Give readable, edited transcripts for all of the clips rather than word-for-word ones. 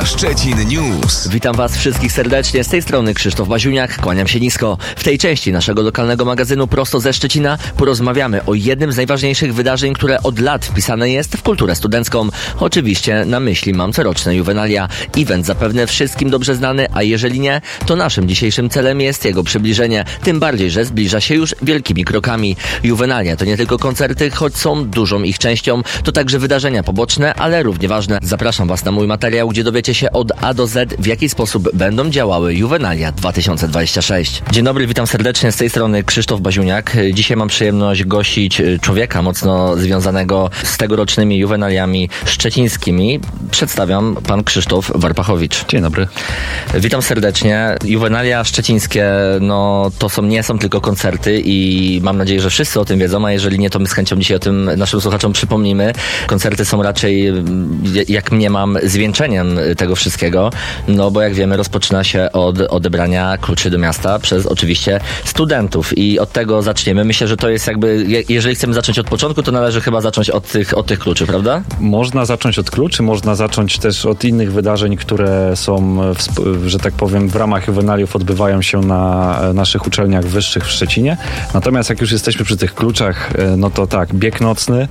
Juwenalia Szczecin News. Witam Was wszystkich serdecznie, z tej strony Krzysztof Baziuniak, kłaniam się nisko. W tej części naszego lokalnego magazynu prosto ze Szczecina porozmawiamy o jednym z najważniejszych wydarzeń, które od lat wpisane jest w kulturę studencką. Oczywiście na myśli mam coroczne Juwenalia. Event zapewne wszystkim dobrze znany, a jeżeli nie, to naszym dzisiejszym celem jest jego przybliżenie. Tym bardziej, że zbliża się już wielkimi krokami. Juwenalia to nie tylko koncerty, choć są dużą ich częścią, to także wydarzenia poboczne, ale równie ważne. Zapraszam Was na mój materiał, gdzie dowiecie się od A do Z, w jaki sposób będą działały Juwenalia 2026. Dzień dobry, witam serdecznie, z tej strony Krzysztof Baziuniak. Dzisiaj mam przyjemność gościć człowieka mocno związanego z tegorocznymi Juwenaliami szczecińskimi. Przedstawiam pan Krzysztof Warpachowicz. Dzień dobry. Witam serdecznie. Juwenalia szczecińskie, to nie są tylko koncerty i mam nadzieję, że wszyscy o tym wiedzą, a jeżeli nie, to my z chęcią dzisiaj o tym naszym słuchaczom przypomnimy. Koncerty są raczej, jak mniemam, zwieńczeniem tego wszystkiego, bo jak wiemy, rozpoczyna się od odebrania kluczy do miasta przez oczywiście studentów i od tego zaczniemy. Myślę, że to jest jeżeli chcemy zacząć od początku, to należy chyba zacząć od tych kluczy, prawda? Można zacząć od kluczy, można zacząć też od innych wydarzeń, które są, że tak powiem, w ramach juwenaliów odbywają się na naszych uczelniach wyższych w Szczecinie. Natomiast jak już jesteśmy przy tych kluczach, to tak, bieg nocny,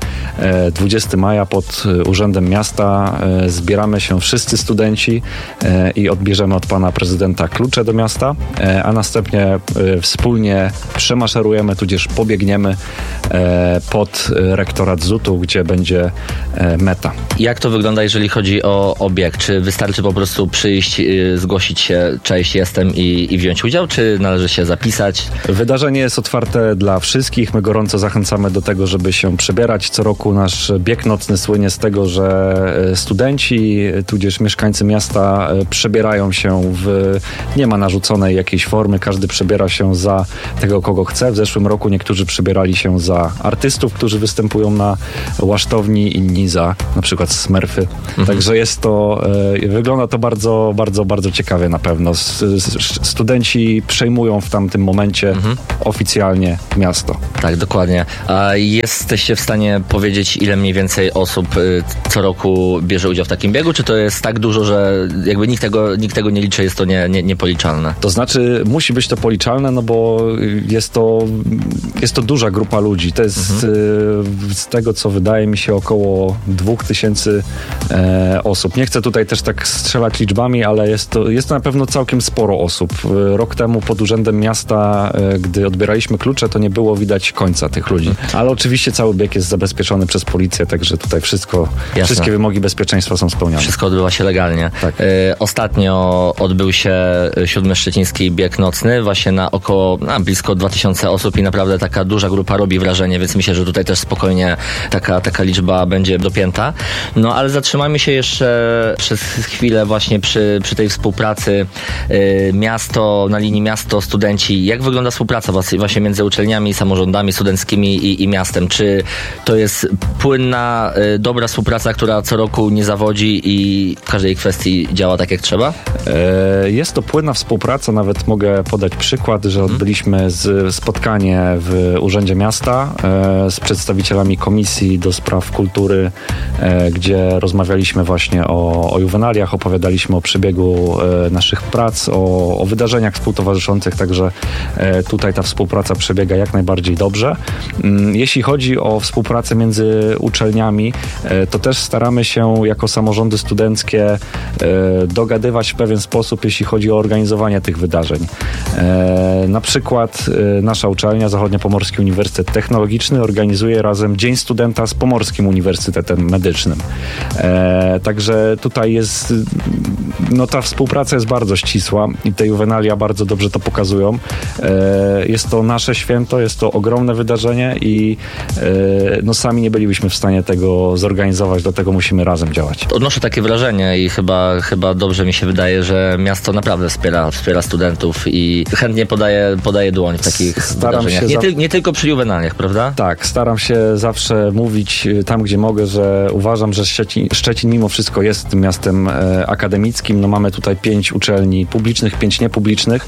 20 maja pod Urzędem Miasta, zbieramy się wszyscy studenci i odbierzemy od pana prezydenta klucze do miasta, a następnie wspólnie przemaszerujemy, tudzież pobiegniemy pod rektorat ZUT-u, gdzie będzie meta. Jak to wygląda, jeżeli chodzi o bieg? Czy wystarczy po prostu przyjść, zgłosić się, cześć, jestem i wziąć udział, czy należy się zapisać? Wydarzenie jest otwarte dla wszystkich. My gorąco zachęcamy do tego, żeby się przebierać. Co roku nasz bieg nocny słynie z tego, że studenci, tudzież mieszkańcy miasta przebierają się nie ma narzuconej jakiejś formy, każdy przebiera się za tego, kogo chce. W zeszłym roku niektórzy przebierali się za artystów, którzy występują na łasztowni, inni za na przykład Smurfy. Także wygląda to bardzo, bardzo, bardzo ciekawie na pewno. Studenci przejmują w tamtym momencie oficjalnie miasto. Tak, dokładnie. A jesteście w stanie powiedzieć, ile mniej więcej osób co roku bierze udział w takim biegu? Czy to jest tak dużo, że nikt tego nie liczy, jest to niepoliczalne? To znaczy, musi być to policzalne, bo jest to duża grupa ludzi. To jest z tego, co wydaje mi się, około 2000 osób. Nie chcę tutaj też tak strzelać liczbami, ale jest to na pewno całkiem sporo osób. Rok temu pod Urzędem Miasta, gdy odbieraliśmy klucze, to nie było widać końca tych ludzi. Ale oczywiście cały bieg jest zabezpieczony przez policję, także tutaj wszystkie wymogi bezpieczeństwa są spełniane. Wszystko odbywa się legalnie. Tak. Ostatnio odbył się 7. Szczeciński bieg nocny, właśnie na blisko 2000 osób i naprawdę taka duża grupa robi wrażenie, więc myślę, że tutaj też spokojnie taka liczba będzie dopięta. Ale zatrzymajmy się jeszcze przez chwilę właśnie przy tej współpracy miasto, na linii miasto-studenci. Jak wygląda współpraca właśnie między uczelniami, samorządami studenckimi i miastem? Czy to jest płynna, dobra współpraca, która co roku nie zawodzi i w każdej kwestii działa tak jak trzeba? Jest to płynna współpraca, nawet mogę podać przykład, że odbyliśmy spotkanie w Urzędzie Miasta z przedstawicielami Komisji do Spraw Kultury, gdzie rozmawialiśmy właśnie o juwenaliach, opowiadaliśmy o przebiegu naszych prac, o wydarzeniach współtowarzyszących, także tutaj ta współpraca przebiega jak najbardziej dobrze. Jeśli chodzi o współpracę między uczelniami, to też staramy się jako samorządy studenckie dogadywać w pewien sposób, jeśli chodzi o organizowanie tych wydarzeń. Na przykład nasza uczelnia, Zachodniopomorski Uniwersytet Technologiczny, organizuje razem Dzień Studenta z Pomorskim Uniwersytetem Medycznym. Także tutaj jest, ta współpraca jest bardzo ścisła i te juwenalia bardzo dobrze to pokazują. Jest to nasze święto, jest to ogromne wydarzenie i sami nie bylibyśmy w stanie tego zorganizować, do tego musimy razem działać. Odnoszę takie wrażenie i chyba dobrze mi się wydaje, że miasto naprawdę wspiera studentów i chętnie podaje dłoń w takich wydarzeniach. Nie tylko przy juwenaliach, prawda? Tak, staram się zawsze mówić tam, gdzie mogę, że uważam, że Szczecin mimo wszystko jest tym miastem akademickim. Mamy tutaj 5 uczelni publicznych, 5 niepublicznych,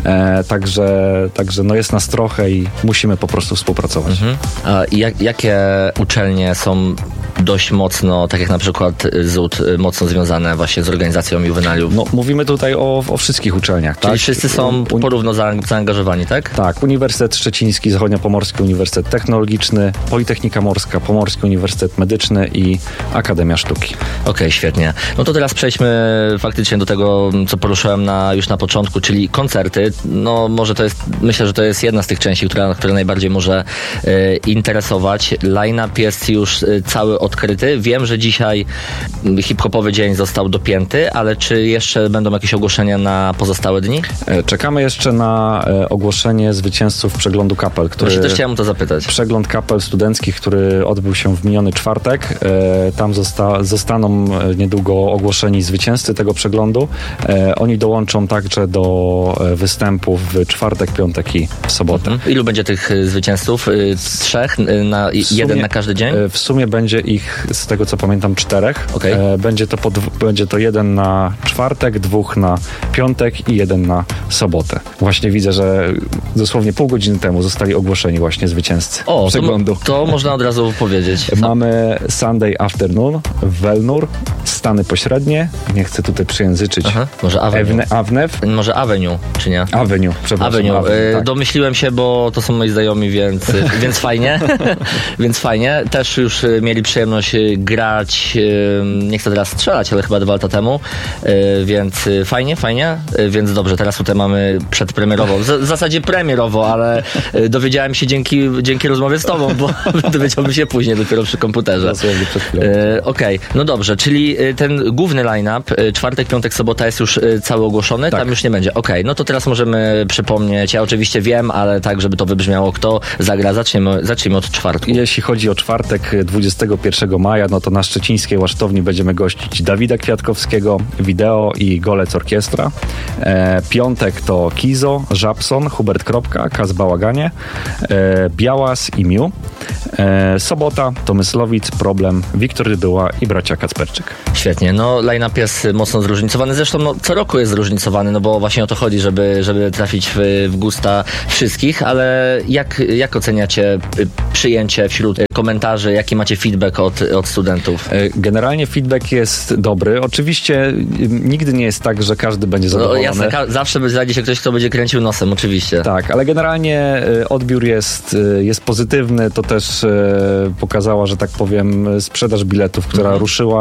także jest nas trochę i musimy po prostu współpracować. A jakie uczelnie są dość mocno, tak jak na przykład ZUT, mocno związane właśnie z organizacją juwenaliów. No, mówimy tutaj o wszystkich uczelniach, Czyli tak? wszyscy są porówno zaangażowani, tak? Tak, Uniwersytet Szczeciński, Zachodniopomorski Uniwersytet Technologiczny, Politechnika Morska, Pomorski Uniwersytet Medyczny i Akademia Sztuki. Okej, świetnie. No to teraz przejdźmy faktycznie do tego, co poruszyłem już na początku, czyli koncerty. No może to jest, myślę, że to jest jedna z tych części, która najbardziej może interesować. Line-up jest już cały odkryty. Wiem, że dzisiaj hip-hopowy dzień został dopięty, ale czy jeszcze będą jakieś ogłoszenia na pozostałe dni? Czekamy jeszcze na ogłoszenie zwycięzców przeglądu kapel, który... Też chciałem o to zapytać. Przegląd kapel studenckich, który odbył się w miniony czwartek. Tam zostaną niedługo ogłoszeni zwycięzcy tego przeglądu. Oni dołączą także do występów w czwartek, piątek i w sobotę. Ilu będzie tych zwycięzców? 3? Jeden na każdy dzień? W sumie będzie ich, z tego co pamiętam, 4. Okay. Będzie to 1 na czwartek, 2 na piątek i 1 na sobotę. Właśnie widzę, że dosłownie pół godziny temu zostali ogłoszeni właśnie zwycięzcy przeglądu. To można od razu powiedzieć. Mamy Sunday Afternoon, Welnur, Stany Pośrednie. Nie chcę tutaj przyjęzyczyć. Może Avnew. Może Avenue, czy nie? Avenue, przepraszam. Tak. Domyśliłem się, bo to są moi znajomi, więc fajnie. Więc fajnie. Też już mieli przyjemność grać, nie chcę teraz strzelać, ale chyba 2 lata temu, więc fajnie. Więc dobrze, teraz tutaj mamy przedpremierowo, w zasadzie premierowo, ale dowiedziałem się dzięki rozmowie z tobą, bo dowiedziałbym się później dopiero przy komputerze. Okej, no dobrze, czyli ten główny line-up, czwartek, piątek, sobota jest już cały ogłoszony, tak. Tam już nie będzie. Okej, no to teraz możemy przypomnieć, ja oczywiście wiem, ale tak, żeby to wybrzmiało, kto zagra. Zacznijmy od czwartku. Jeśli chodzi o czwartek, 21 maja, no to na szczecińskiej Łasztowni będziemy gościć Dawida Kwiatkowskiego, Wideo i Golec Orkiestra. Piątek to Kizo, Żabson, Hubert Kropka, Kaz Bałaganie, Białas i Miu. Sobota to Myslowic, Problem, Wiktor Rybyła i bracia Kacperczyk. Świetnie, no line-up jest mocno zróżnicowany, zresztą co roku jest zróżnicowany, no bo właśnie o to chodzi, żeby trafić w gusta wszystkich, ale jak oceniacie przyjęcie wśród komentarzy, jaki macie feedback od studentów? Generalnie feedback jest dobry, oczywiście nigdy nie jest tak, że każdy będzie zadowolony. No jasne, zawsze znajdzie się ktoś, kto będzie kręcił nosem, oczywiście. Tak, ale generalnie odbiór jest pozytywny, to też pokazała, że tak powiem, sprzedaż biletów, która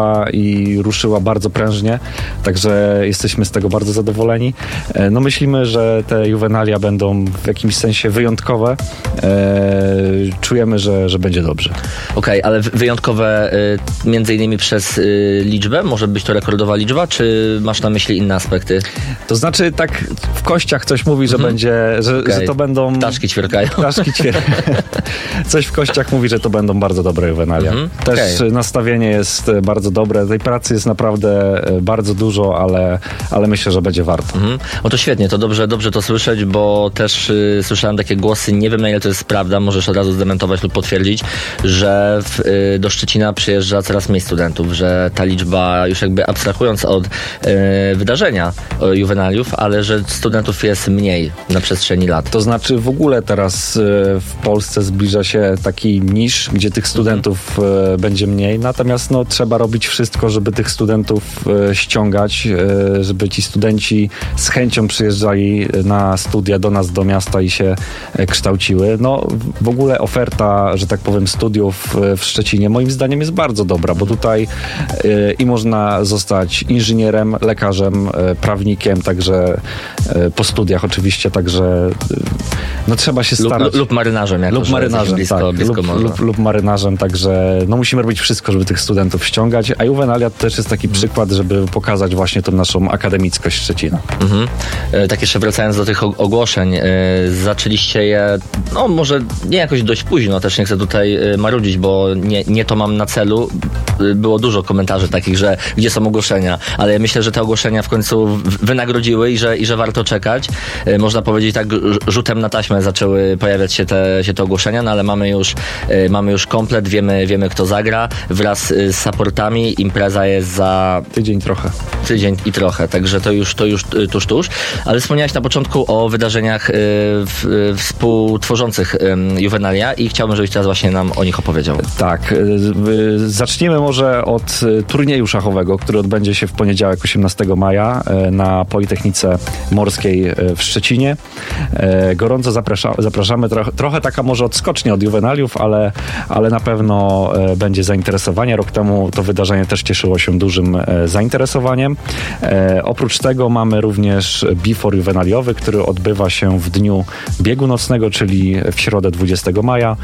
ruszyła bardzo prężnie, także jesteśmy z tego bardzo zadowoleni. No myślimy, że te juwenalia będą w jakimś sensie wyjątkowe. Czujemy, że będzie dobrze. Okej, ale wyjątkowe między innymi przez liczbę? Może być to rekordowa liczba, czy masz na myśli inne aspekty? To znaczy tak w kościach coś mówi, że będzie, że to będą... Ptaszki ćwierkają. Coś w kościach mówi, że to będą bardzo dobre juwenalia. Też nastawienie jest bardzo dobre. Tej pracy jest naprawdę bardzo dużo, ale myślę, że będzie warto. O to świetnie, to dobrze to słyszeć, bo też słyszałem takie głosy, nie wiem na ile to jest prawda, możesz od razu zdementować lub potwierdzić, że do Szczecina przyjeżdża coraz mniej studentów, że ta liczba, już jakby abstrahując od wydarzenia juwenaliów, ale że studentów jest mniej na przestrzeni lat. To znaczy w ogóle teraz w Polsce zbliża się taki nisz, gdzie tych studentów będzie mniej, natomiast trzeba robić wszystko, żeby tych studentów ściągać, żeby ci studenci z chęcią przyjeżdżali na studia do nas, do miasta i się kształciły. No w ogóle oferta, że tak powiem, studiów w Szczecinie moim zdaniem jest bardzo dobra, bo tutaj i można zostać inżynierem, lekarzem, prawnikiem, także po studiach oczywiście, także trzeba się starać. Lub marynarzem, lub marynarzem, blisko lub marynarzem, także musimy robić wszystko, żeby tych studentów ściągać, a juwenalia to też jest taki przykład, żeby pokazać właśnie tą naszą akademickość Szczecina. Tak jeszcze wracając do tych ogłoszeń, zaczęliście je, może nie jakoś dość późno, też nie chcę tutaj marudzić, bo nie to mam na celu. Było dużo komentarzy takich, że gdzie są ogłoszenia, ale ja myślę, że te ogłoszenia w końcu wynagrodziły i że warto czekać. Można powiedzieć tak rzutem na taśmę taśmę zaczęły pojawiać się te ogłoszenia, no ale mamy już komplet, wiemy kto zagra, wraz z supportami. Impreza jest za... Tydzień i trochę, także to już tuż. Ale wspomniałeś na początku o wydarzeniach współtworzących Juvenalia i chciałbym, żebyś teraz właśnie nam o nich opowiedział. Tak, zaczniemy może od turnieju szachowego, który odbędzie się w poniedziałek 18 maja na Politechnice Morskiej w Szczecinie. Gorąco zapraszamy, trochę taka może odskocznie od Juvenaliów, ale na pewno będzie zainteresowanie. Rok temu to wydarzenie też cieszyło się dużym zainteresowaniem. Oprócz tego mamy również Before Juvenaliowy, który odbywa się w dniu biegu nocnego, czyli w środę 20 maja.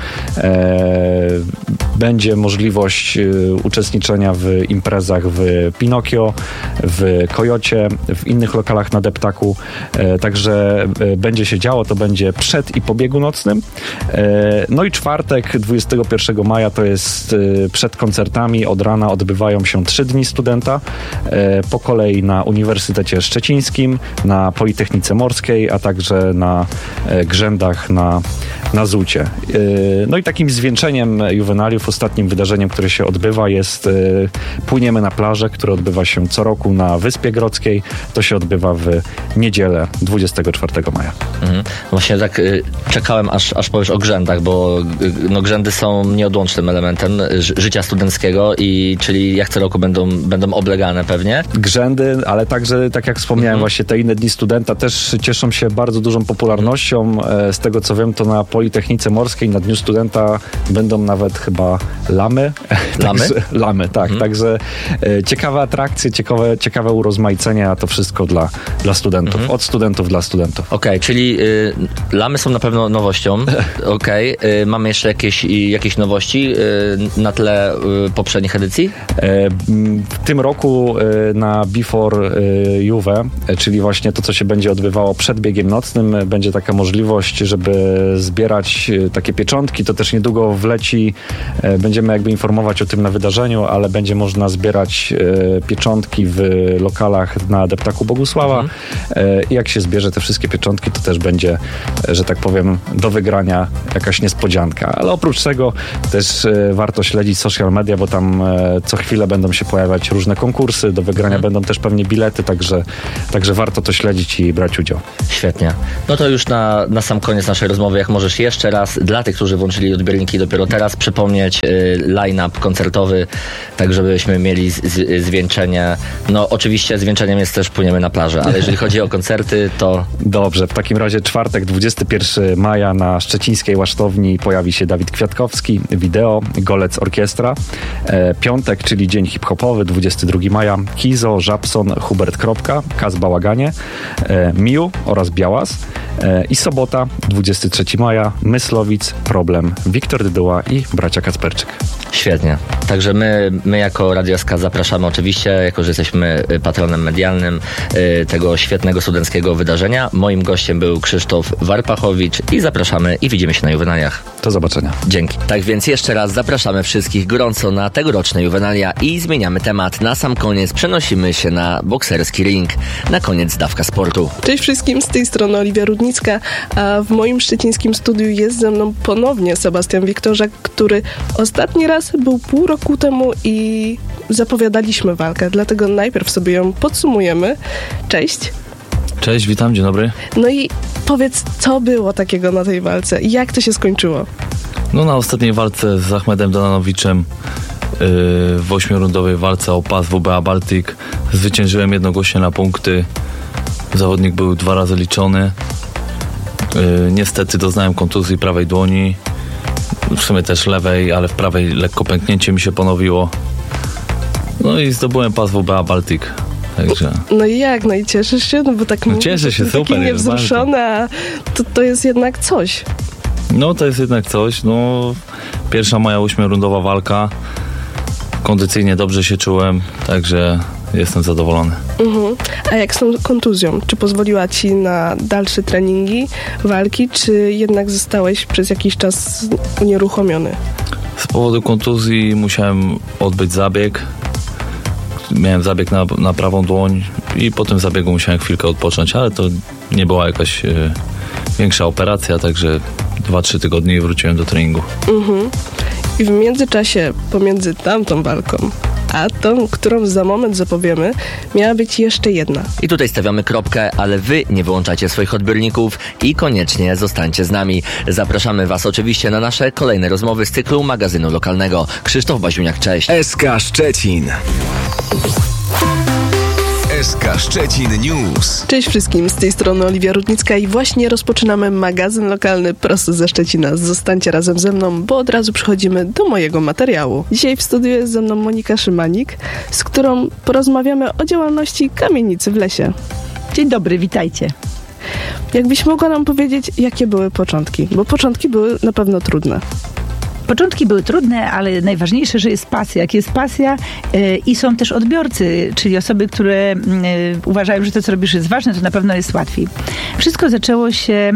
Będzie możliwość uczestniczenia w imprezach w Pinokio, w Kojocie, w innych lokalach na Deptaku. Także będzie się działo, to będzie przed i po biegu nocnym. No i czwartek 21 maja to jest przed koncertami. Od rana odbywają się 3 dni studenta. Po kolei na Uniwersytecie Szczecińskim, na Politechnice Morskiej, a także na Grzędach na Zucie. No i takim zwieńczeniem Juvenaliów, ostatnim wydarzeniem, które się odbywa, jest Płyniemy na plażę, które odbywa się co roku na Wyspie Grodzkiej. To się odbywa w niedzielę 24 maja. Właśnie tak czekałem, aż powiesz o Grzędach, bo Grzędy są nieodłącznym elementem życia studenckiego i czyli jak co roku będą oblegane pewnie. Grzędy, ale także, tak jak wspomniałem, właśnie te inne dni studenta też cieszą się bardzo dużą popularnością. Z tego co wiem, to na Politechnice Morskiej na Dniu Studenta będą nawet chyba lamy. Lamy, tak. Także ciekawe atrakcje, ciekawe urozmaicenia, a to wszystko dla studentów. Od studentów dla studentów. Okej, czyli lamy są na pewno nowością. Mamy jeszcze jakieś nowości na tle poprzednich edycji? W tym roku na Before Juve, czyli właśnie to, co się będzie odbywało przed biegiem nocnym, będzie taka możliwość, żeby zbierać takie pieczątki. To też niedługo wleci. Będziemy jakby informować o tym na wydarzeniu, ale będzie można zbierać pieczątki w lokalach na Deptaku Bogusława. I jak się zbierze te wszystkie pieczątki, to też będzie, że tak powiem, do wygrania jakaś niespodzianka. Ale oprócz tego też warto śledzić social media, bo tam co chwilę będą się pojawiać różne konkursy. Do wygrania będą też pewnie bilety, także warto to śledzić i brać udział. Świetnie. No to już na sam koniec naszej rozmowy, jak możesz jeszcze raz dla tych, którzy włączyli odbiorniki dopiero teraz, przypomnieć line-up koncertowy, tak żebyśmy mieli zwieńczenie. No oczywiście zwieńczeniem jest też Płyniemy na plażę, ale jeżeli chodzi o koncerty, to... Dobrze, w takim razie czwartek 21 maja na szczecińskiej Łasztowni pojawi się Dawid Kwiatkowski, wideo, Golec Orkiestra. Piątek, czyli dzień hip-hopowy, 22 maja, Kizo, Żabson, Hubert Kropka, Kaz Bałaganie, Miu oraz Białas. I sobota, 23 maja, Myslowic, Problem, Wiktor Dyduła i bracia Kacperczyk. Świetnie. Także my jako Radio SK zapraszamy oczywiście, jako że jesteśmy patronem medialnym tego świetnego studenckiego wydarzenia. Moim gościem był Krzysztof Warpachowicz i zapraszamy i widzimy się na Juvenaliach. Do zobaczenia. Dzięki. Tak więc jeszcze raz zapraszamy wszystkich gorąco na tegoroczne Juvenalia i zmieniamy temat. Na sam koniec przenosimy się na bokserski ring. Na koniec dawka sportu. Cześć wszystkim, z tej strony Oliwia Rudnicka, a w moim szczecińskim studiu jest ze mną ponownie Sebastian Wiktorzak, który ostatni raz był pół roku temu i zapowiadaliśmy walkę, dlatego najpierw sobie ją podsumujemy. Cześć. Cześć, witam, dzień dobry. No i powiedz, co było takiego na tej walce i jak to się skończyło? No na ostatniej walce z Ahmedem Donanowiczem w 8-rundowej walce o pas WBA Baltic zwyciężyłem jednogłośnie na punkty. Zawodnik był 2 razy liczony. Niestety doznałem kontuzji prawej dłoni, w sumie też lewej, ale w prawej lekko pęknięcie mi się ponowiło. No i zdobyłem pas WBA Baltic. Także... No i jak? No i cieszysz się? No bo tak cieszę się, super. Taki niewzruszony, a to jest jednak coś. No to jest jednak coś. No, pierwsza moja 8-rundowa walka. Kondycyjnie dobrze się czułem, także jestem zadowolony. A jak z tą kontuzją? Czy pozwoliła ci na dalsze treningi, walki, czy jednak zostałeś przez jakiś czas unieruchomiony? Z powodu kontuzji musiałem odbyć zabieg. Miałem zabieg na prawą dłoń i po tym zabiegu musiałem chwilkę odpocząć, ale to nie była jakaś większa operacja, także 2-3 tygodnie i wróciłem do treningu. I w międzyczasie pomiędzy tamtą walką a tą, którą za moment zapowiemy, miała być jeszcze jedna. I tutaj stawiamy kropkę, ale wy nie wyłączacie swoich odbiorników i koniecznie zostańcie z nami. Zapraszamy was oczywiście na nasze kolejne rozmowy z cyklu magazynu lokalnego. Krzysztof Baziuniak, cześć. SK Szczecin. SK Szczecin News. Cześć wszystkim, z tej strony Oliwia Rudnicka i właśnie rozpoczynamy magazyn lokalny prosto ze Szczecina. Zostańcie razem ze mną, bo od razu przechodzimy do mojego materiału. Dzisiaj w studiu jest ze mną Monika Szymanik, z którą porozmawiamy o działalności Kamienicy w lesie. Dzień dobry, witajcie. Jakbyś mogła nam powiedzieć, jakie były początki? Bo początki były na pewno trudne. Początki były trudne, ale najważniejsze, że jest pasja. Jak jest pasja i są też odbiorcy, czyli osoby, które uważają, że to, co robisz, jest ważne, to na pewno jest łatwiej. Wszystko zaczęło się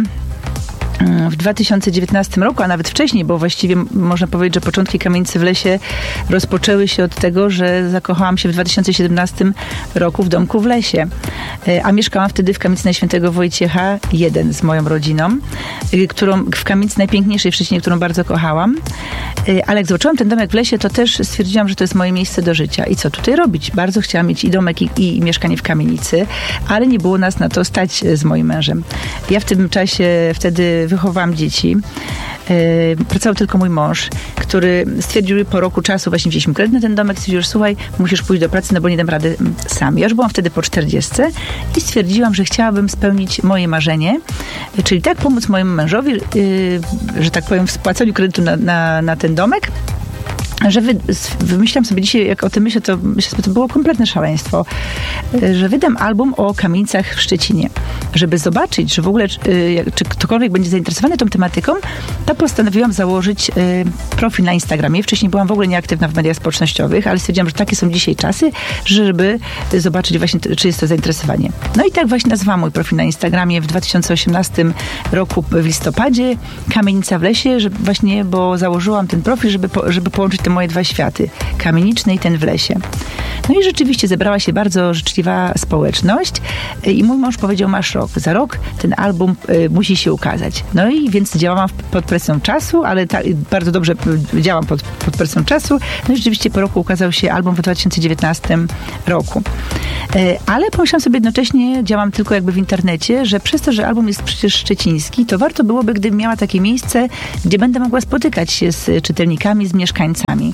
w 2019 roku, a nawet wcześniej, bo właściwie można powiedzieć, że początki Kamienicy w lesie rozpoczęły się od tego, że zakochałam się w 2017 roku w domku w lesie. A mieszkałam wtedy w kamienicy na Świętego Wojciecha 1 z moją rodziną, w kamienicy najpiękniejszej w Szczecinie, którą bardzo kochałam. Ale jak zobaczyłam ten domek w lesie, to też stwierdziłam, że to jest moje miejsce do życia. I co tutaj robić? Bardzo chciałam mieć i domek, i mieszkanie w kamienicy, ale nie było nas na to stać z moim mężem. Ja w tym czasie wtedy wychowałam dzieci. Pracował tylko mój mąż, który stwierdził po roku czasu, właśnie wzięliśmy kredyt na ten domek, stwierdził, że słuchaj, musisz pójść do pracy, no bo nie dam rady sam. Ja już byłam wtedy po 40 i stwierdziłam, że chciałabym spełnić moje marzenie, czyli tak pomóc mojemu mężowi, że tak powiem, w spłacaniu kredytu na ten domek, że wymyślam sobie dzisiaj, jak o tym myślę, to było kompletne szaleństwo, że wydam album o kamienicach w Szczecinie. Żeby zobaczyć, że w ogóle czy ktokolwiek będzie zainteresowany tą tematyką, to postanowiłam założyć profil na Instagramie. Wcześniej byłam w ogóle nieaktywna w mediach społecznościowych, ale stwierdziłam, że takie są dzisiaj czasy, żeby zobaczyć właśnie, czy jest to zainteresowanie. No i tak właśnie nazwałam mój profil na Instagramie w 2018 roku w listopadzie Kamienica w lesie, bo założyłam ten profil, żeby połączyć te moje dwa światy, kamieniczny i ten w lesie. No i rzeczywiście zebrała się bardzo życzliwa społeczność i mój mąż powiedział, masz rok. Za rok ten album musi się ukazać. No i więc działałam pod presją czasu, ale bardzo dobrze działam pod presją czasu. No i rzeczywiście po roku ukazał się album w 2019 roku. Ale pomyślałam sobie jednocześnie, działam tylko jakby w internecie, że przez to, że album jest przecież szczeciński, to warto byłoby, gdybym miała takie miejsce, gdzie będę mogła spotykać się z czytelnikami, z mieszkańcami.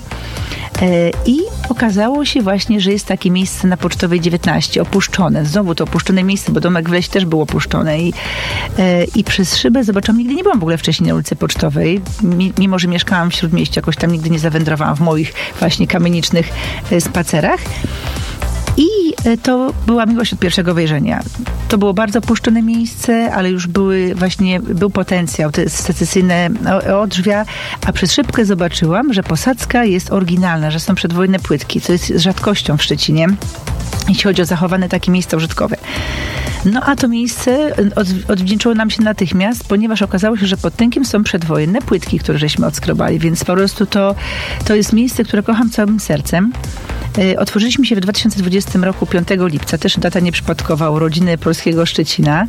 I okazało się właśnie, że jest takie miejsce na Pocztowej 19, opuszczone. Znowu to opuszczone miejsce, bo domek w lesie też był opuszczony. I przez szybę zobaczyłam, nigdy nie byłam w ogóle wcześniej na ulicy Pocztowej, mimo że mieszkałam w Śródmieściu, jakoś tam nigdy nie zawędrowałam w moich właśnie kamienicznych spacerach. I to była miłość od pierwszego wejrzenia. To było bardzo opuszczone miejsce, ale już był potencjał, te secesyjne odrzwia, a przez szybkę zobaczyłam, że posadzka jest oryginalna, że są przedwojenne płytki, co jest rzadkością w Szczecinie, jeśli chodzi o zachowane takie miejsca użytkowe. No a to miejsce odwdzięczyło nam się natychmiast, ponieważ okazało się, że pod tynkiem są przedwojenne płytki, które żeśmy odskrobali, więc po prostu to jest miejsce, które kocham całym sercem. Otworzyliśmy się w 2020 roku 5 lipca, też data nieprzypadkowa, urodziny polskiego Szczecina.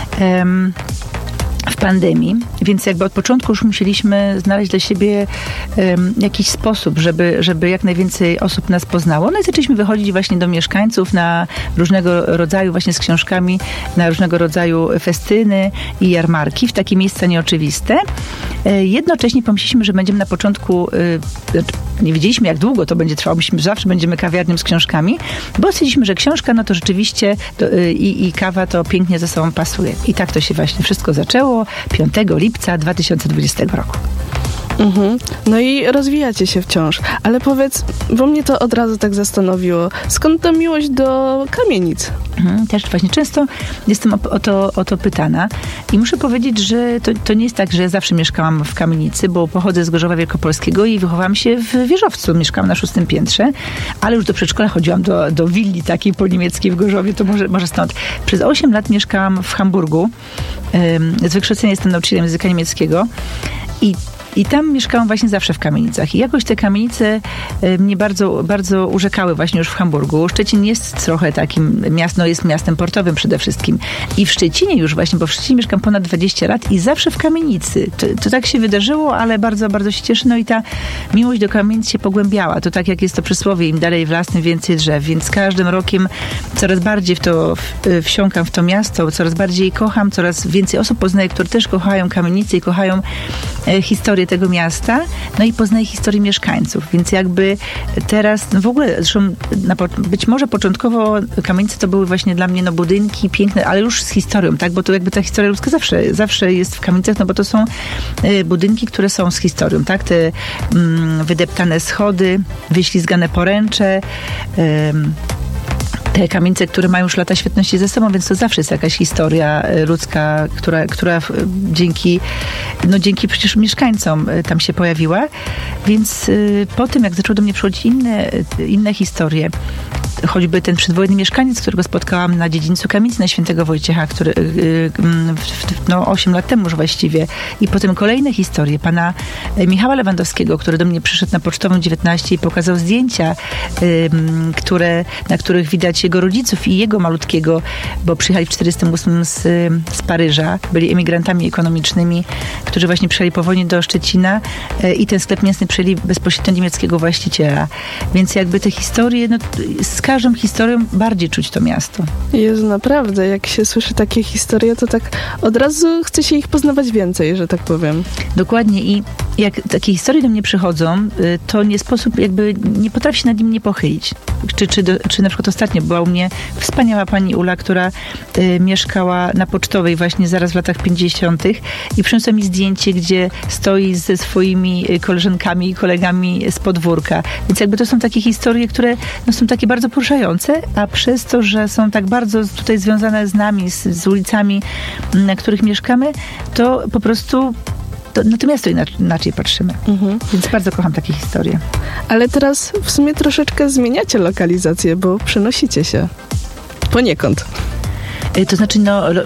W pandemii, więc jakby od początku już musieliśmy znaleźć dla siebie jakiś sposób, żeby jak najwięcej osób nas poznało. No i zaczęliśmy wychodzić właśnie do mieszkańców na różnego rodzaju właśnie z książkami, na różnego rodzaju festyny i jarmarki, w takie miejsca nieoczywiste. Jednocześnie pomyśleliśmy, że będziemy na początku, nie wiedzieliśmy jak długo to będzie trwało, myśleliśmy, że zawsze będziemy kawiarnią z książkami, bo stwierdziliśmy, że książka, no to rzeczywiście i kawa to pięknie ze sobą pasuje. I tak to się właśnie wszystko zaczęło 5 lipca 2020 roku. No i rozwijacie się wciąż. Ale powiedz, bo mnie to od razu tak zastanowiło, skąd ta miłość do kamienic? Też właśnie często jestem o to pytana i muszę powiedzieć, że to nie jest tak, że ja zawsze mieszkałam w kamienicy, bo pochodzę z Gorzowa Wielkopolskiego i wychowałam się w Wieżowcu. Mieszkałam na 6. piętrze, ale już do przedszkola chodziłam do willi takiej po niemieckiej w Gorzowie, to może stąd. Przez 8 lat mieszkałam w Hamburgu. Z wykształcenia jestem nauczycielem języka niemieckiego i I tam mieszkałam właśnie zawsze w kamienicach. I jakoś te kamienice mnie bardzo, bardzo urzekały właśnie już w Hamburgu. Szczecin jest trochę takim jest miastem portowym przede wszystkim. I w Szczecinie już właśnie, bo w Szczecinie mieszkam ponad 20 lat i zawsze w kamienicy. To tak się wydarzyło, ale bardzo, bardzo się cieszę. No i ta miłość do kamienic się pogłębiała. To tak jak jest to przysłowie, im dalej w las, tym więcej drzew. Więc każdym rokiem coraz bardziej wsiąkam w to miasto, coraz bardziej kocham, coraz więcej osób poznaję, które też kochają kamienice i kochają historię tego miasta. No i poznaję historię mieszkańców. Więc jakby teraz w ogóle, zresztą być może początkowo kamienice to były właśnie dla mnie budynki piękne, ale już z historią, tak? Bo to jakby ta historia ludzka zawsze jest w kamienicach, no bo to są budynki, które są z historią, tak? Te wydeptane schody, wyślizgane poręcze, te kamienice, które mają już lata świetności ze sobą, więc to zawsze jest jakaś historia ludzka, która dzięki przecież mieszkańcom tam się pojawiła. Więc po tym, jak zaczęły do mnie przychodzić inne historie, choćby ten przedwojenny mieszkaniec, którego spotkałam na dziedzińcu kamienicy na Świętego Wojciecha, który 8 lat temu już właściwie. I potem kolejne historie pana Michała Lewandowskiego, który do mnie przyszedł na Pocztową 19 i pokazał zdjęcia, na których widać jego rodziców i jego malutkiego, bo przyjechali w 1948 z Paryża. Byli emigrantami ekonomicznymi, którzy właśnie przyjechali po wojnie do Szczecina i ten sklep mięsny przejęli bezpośrednio niemieckiego właściciela. Więc jakby te historie, z każdą historią bardziej czuć to miasto. Jest naprawdę, jak się słyszy takie historie, to tak od razu chce się ich poznawać więcej, że tak powiem. Dokładnie i jak takie historie do mnie przychodzą, to nie sposób, jakby nie potrafi się nad nim nie pochylić. Czy na przykład ostatnio była u mnie wspaniała pani Ula, która mieszkała na Pocztowej właśnie zaraz w latach 50. i przyniosła mi zdjęcie, gdzie stoi ze swoimi koleżankami i kolegami z podwórka. Więc jakby to są takie historie, które są takie bardzo poruszające, a przez to, że są tak bardzo tutaj związane z nami, z ulicami, na których mieszkamy, to po prostu na to miasto inaczej patrzymy. Więc bardzo kocham takie historie. Ale teraz w sumie troszeczkę zmieniacie lokalizację, bo przenosicie się poniekąd. To znaczy,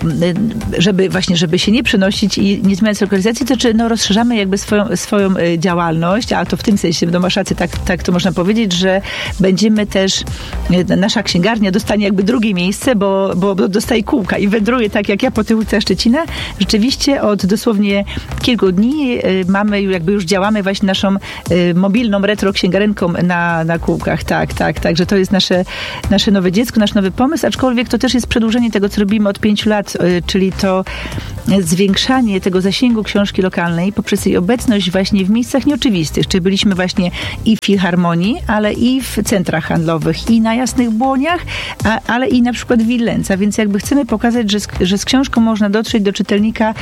żeby się nie przenosić i nie zmieniać lokalizacji, to rozszerzamy jakby swoją działalność, a to w tym sensie, masz rację, tak to można powiedzieć, że będziemy też, nasza księgarnia dostanie jakby drugie miejsce, bo dostaje kółka i wędruje tak jak ja po tych ulicach Szczecina. Rzeczywiście od dosłownie kilku dni już działamy właśnie naszą mobilną retro księgarenką na kółkach. Tak, że to jest nasze nowe dziecko, nasz nowy pomysł, aczkolwiek to też jest przedłużenie tego, co robimy od 5 lat, czyli to zwiększanie tego zasięgu książki lokalnej poprzez jej obecność właśnie w miejscach nieoczywistych. Czyli byliśmy właśnie i w Filharmonii, ale i w centrach handlowych, i na Jasnych Błoniach, ale i na przykład w Willenca. Więc jakby chcemy pokazać, że z książką można dotrzeć do czytelnika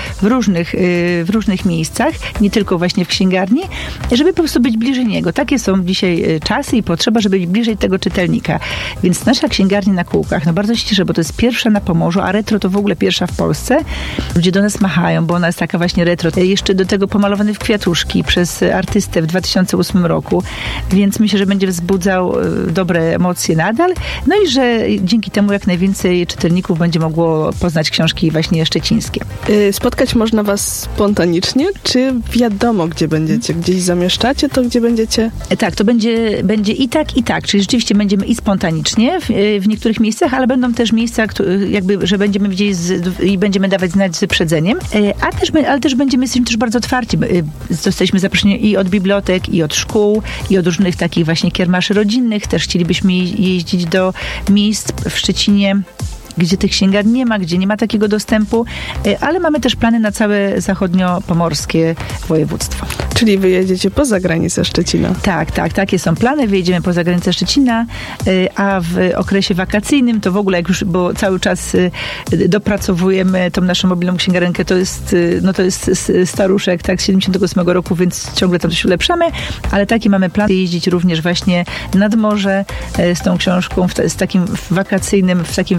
w różnych miejscach, nie tylko właśnie w księgarni, żeby po prostu być bliżej niego. Takie są dzisiaj czasy i potrzeba, żeby być bliżej tego czytelnika. Więc nasza księgarnia na kółkach, bardzo się cieszę, bo to jest pierwsza na Pomorzu, a retro to w ogóle pierwsza w Polsce. Ludzie do nas machają, bo ona jest taka właśnie retro. Jeszcze do tego pomalowany w kwiatuszki przez artystę w 2008 roku, więc myślę, że będzie wzbudzał dobre emocje nadal. No i że dzięki temu jak najwięcej czytelników będzie mogło poznać książki właśnie szczecińskie. Spotkać można was spontanicznie, czy wiadomo, gdzie będziecie? Gdzieś zamieszczacie to, gdzie będziecie? Tak, to będzie i tak. Czyli rzeczywiście będziemy i spontanicznie w niektórych miejscach, ale będą też miejsca, że będziemy widzieli i będziemy dawać znać z wyprzedzeniem, ale też jesteśmy też bardzo otwarci. Zostaliśmy zaproszeni i od bibliotek, i od szkół, i od różnych takich właśnie kiermaszy rodzinnych. Też chcielibyśmy jeździć do miejsc w Szczecinie, gdzie tych księgarni nie ma, gdzie nie ma takiego dostępu, ale mamy też plany na całe zachodnio-pomorskie województwo. Czyli wyjedziecie poza granicę Szczecina. Tak, takie są plany. Wyjedziemy poza granicę Szczecina, a w okresie wakacyjnym to w ogóle, bo cały czas dopracowujemy tą naszą mobilną księgarenkę, to jest staruszek, tak, z 78 roku, więc ciągle tam się ulepszamy, ale taki mamy plan jeździć również właśnie nad morze z tą książką w takim wakacyjnym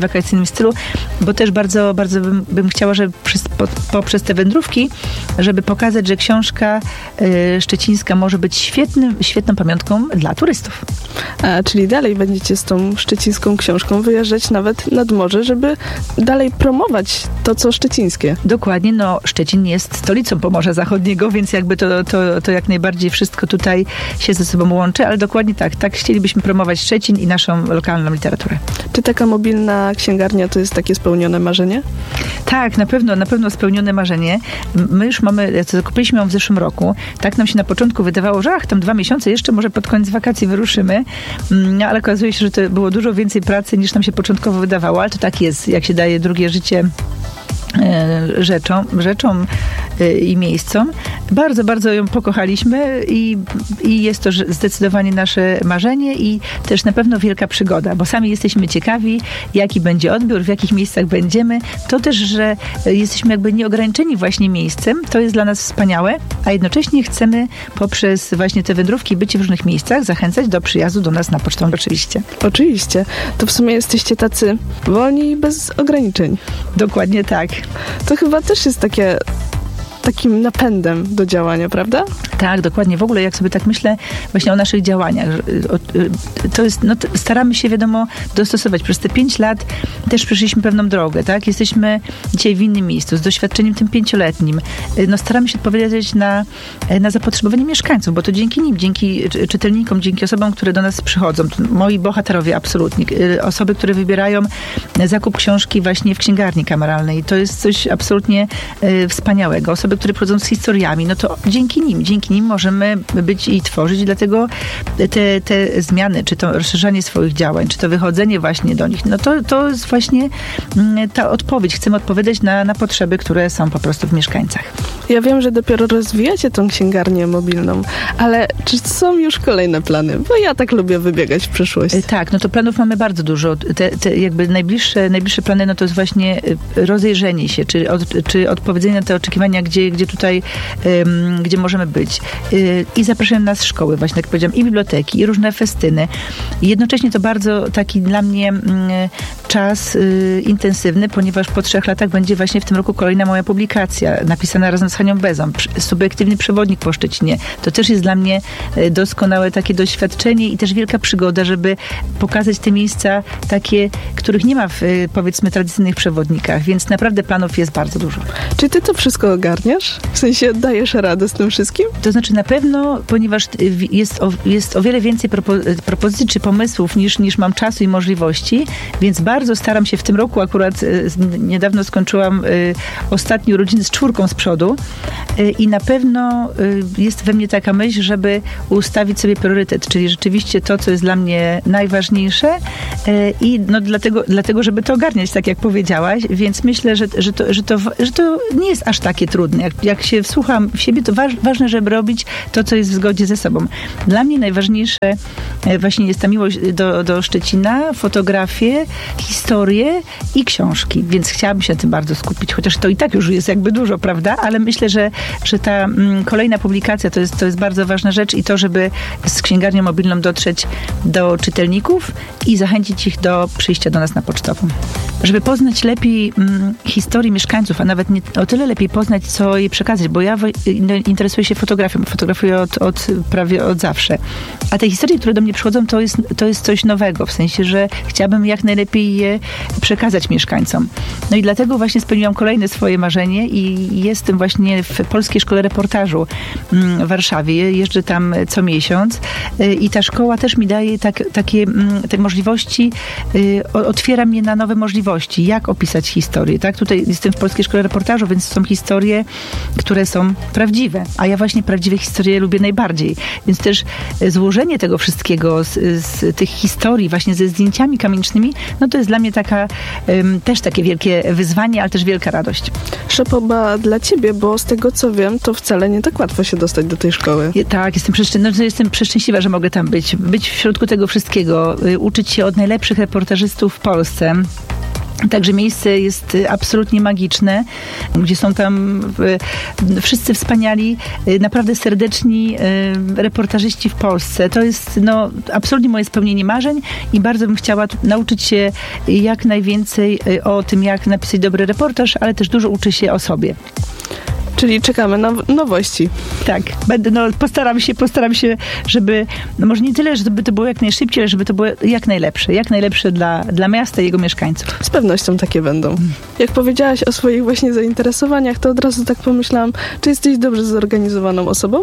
stylu, bo też bardzo, bardzo bym chciała, żeby poprzez te wędrówki, żeby pokazać, że książka szczecińska może być świetną pamiątką dla turystów. Czyli dalej będziecie z tą szczecińską książką wyjeżdżać nawet nad morze, żeby dalej promować to, co szczecińskie. Dokładnie, Szczecin jest stolicą Pomorza Zachodniego, więc jakby to jak najbardziej wszystko tutaj się ze sobą łączy, ale dokładnie tak chcielibyśmy promować Szczecin i naszą lokalną literaturę. Czy taka mobilna księgarnia to jest takie spełnione marzenie? Tak, na pewno spełnione marzenie. My już zakupiliśmy ją w zeszłym roku. Tak nam się na początku wydawało, że tam 2 miesiące, jeszcze może pod koniec wakacji wyruszymy, ale okazuje się, że to było dużo więcej pracy niż nam się początkowo wydawało, ale to tak jest, jak się daje drugie życie rzeczom i miejscom. Bardzo, bardzo ją pokochaliśmy i jest to zdecydowanie nasze marzenie i też na pewno wielka przygoda, bo sami jesteśmy ciekawi, jaki będzie odbiór, w jakich miejscach będziemy. To też, że jesteśmy jakby nieograniczeni właśnie miejscem, to jest dla nas wspaniałe, a jednocześnie chcemy poprzez właśnie te wędrówki, bycie w różnych miejscach, zachęcać do przyjazdu do nas na pocztę oczywiście. Oczywiście. To w sumie jesteście tacy wolni i bez ograniczeń. Dokładnie tak. To chyba też jest takim napędem do działania, prawda? Tak, dokładnie. W ogóle jak sobie tak myślę właśnie o naszych działaniach, to jest, staramy się wiadomo dostosować. Przez te 5 lat też przeszliśmy pewną drogę, tak? Jesteśmy dzisiaj w innym miejscu, z doświadczeniem tym 5-letnim. Staramy się odpowiedzieć na zapotrzebowanie mieszkańców, bo to dzięki nim, dzięki czytelnikom, dzięki osobom, które do nas przychodzą. Moi bohaterowie absolutnie. Osoby, które wybierają zakup książki właśnie w księgarni kameralnej. To jest coś absolutnie wspaniałego. Osoby, które przychodzą z historiami, to dzięki nim możemy być i tworzyć, dlatego te zmiany, czy to rozszerzanie swoich działań, czy to wychodzenie właśnie do nich, to jest właśnie ta odpowiedź. Chcemy odpowiadać na potrzeby, które są po prostu w mieszkańcach. Ja wiem, że dopiero rozwijacie tą księgarnię mobilną, ale czy są już kolejne plany? Bo ja tak lubię wybiegać w przyszłość. Tak, to planów mamy bardzo dużo. Te jakby najbliższe plany, to jest właśnie rozejrzenie się, czy odpowiedzenie na te oczekiwania, gdzie tutaj, gdzie możemy być. I zapraszają nas szkoły, właśnie jak powiedziałam, i biblioteki, i różne festyny. I jednocześnie to bardzo taki dla mnie czas intensywny, ponieważ po 3 latach będzie właśnie w tym roku kolejna moja publikacja, napisana razem z Hanią Bezą, Subiektywny przewodnik po Szczecinie. To też jest dla mnie doskonałe takie doświadczenie i też wielka przygoda, żeby pokazać te miejsca takie, których nie ma w, powiedzmy, tradycyjnych przewodnikach, więc naprawdę planów jest bardzo dużo. Czy ty to wszystko ogarniasz? W sensie dajesz radę z tym wszystkim? To znaczy na pewno, ponieważ jest o wiele więcej propozycji czy pomysłów niż mam czasu i możliwości, więc bardzo staram się w tym roku, akurat niedawno skończyłam ostatni urodziny z 4 z przodu i na pewno jest we mnie taka myśl, żeby ustawić sobie priorytet, czyli rzeczywiście to, co jest dla mnie najważniejsze i dlatego, żeby to ogarniać, tak jak powiedziałaś, więc myślę, że to nie jest aż takie trudne. Jak się wsłucham w siebie, to ważne, żeby robić to, co jest w zgodzie ze sobą. Dla mnie najważniejsze właśnie jest ta miłość do Szczecina, fotografie, historie i książki, więc chciałabym się na tym bardzo skupić, chociaż to i tak już jest jakby dużo, prawda? Ale myślę, że ta kolejna publikacja to jest bardzo ważna rzecz i to, żeby z księgarnią mobilną dotrzeć do czytelników i zachęcić ich do przyjścia do nas na pocztową. Żeby poznać lepiej historię mieszkańców, a nawet nie o tyle lepiej poznać, co jej przekazać, bo ja interesuję się fotografią. Fotografuję prawie od zawsze. A te historie, które do mnie przychodzą, to jest coś nowego, w sensie, że chciałabym jak najlepiej je przekazać mieszkańcom. No i dlatego właśnie spełniłam kolejne swoje marzenie i jestem właśnie w Polskiej Szkole Reportażu w Warszawie. Jeżdżę tam co miesiąc i ta szkoła też mi daje takie te możliwości, otwiera mnie na nowe możliwości, jak opisać historię. Tak? Tutaj jestem w Polskiej Szkole Reportażu, więc są historie, które są prawdziwe, a ja właśnie prawdziwe historie lubię najbardziej. Więc też złożenie tego wszystkiego z tych historii właśnie ze zdjęciami kamienicznymi, to jest dla mnie też takie wielkie wyzwanie, ale też wielka radość. Szapoba dla ciebie, bo z tego co wiem, to wcale nie tak łatwo się dostać do tej szkoły. Tak, jestem przeszczęśliwa, że mogę tam być w środku tego wszystkiego, uczyć się od najlepszych reportażystów w Polsce. Także miejsce jest absolutnie magiczne, gdzie są tam wszyscy wspaniali, naprawdę serdeczni reportażyści w Polsce. To jest absolutnie moje spełnienie marzeń i bardzo bym chciała nauczyć się jak najwięcej o tym, jak napisać dobry reportaż, ale też dużo uczy się o sobie. Czyli czekamy na nowości. Tak, postaram się, żeby, może nie tyle, żeby to było jak najszybciej, ale żeby to było jak najlepsze dla miasta i jego mieszkańców. Z pewnością takie będą. Jak powiedziałaś o swoich właśnie zainteresowaniach, to od razu tak pomyślałam, czy jesteś dobrze zorganizowaną osobą?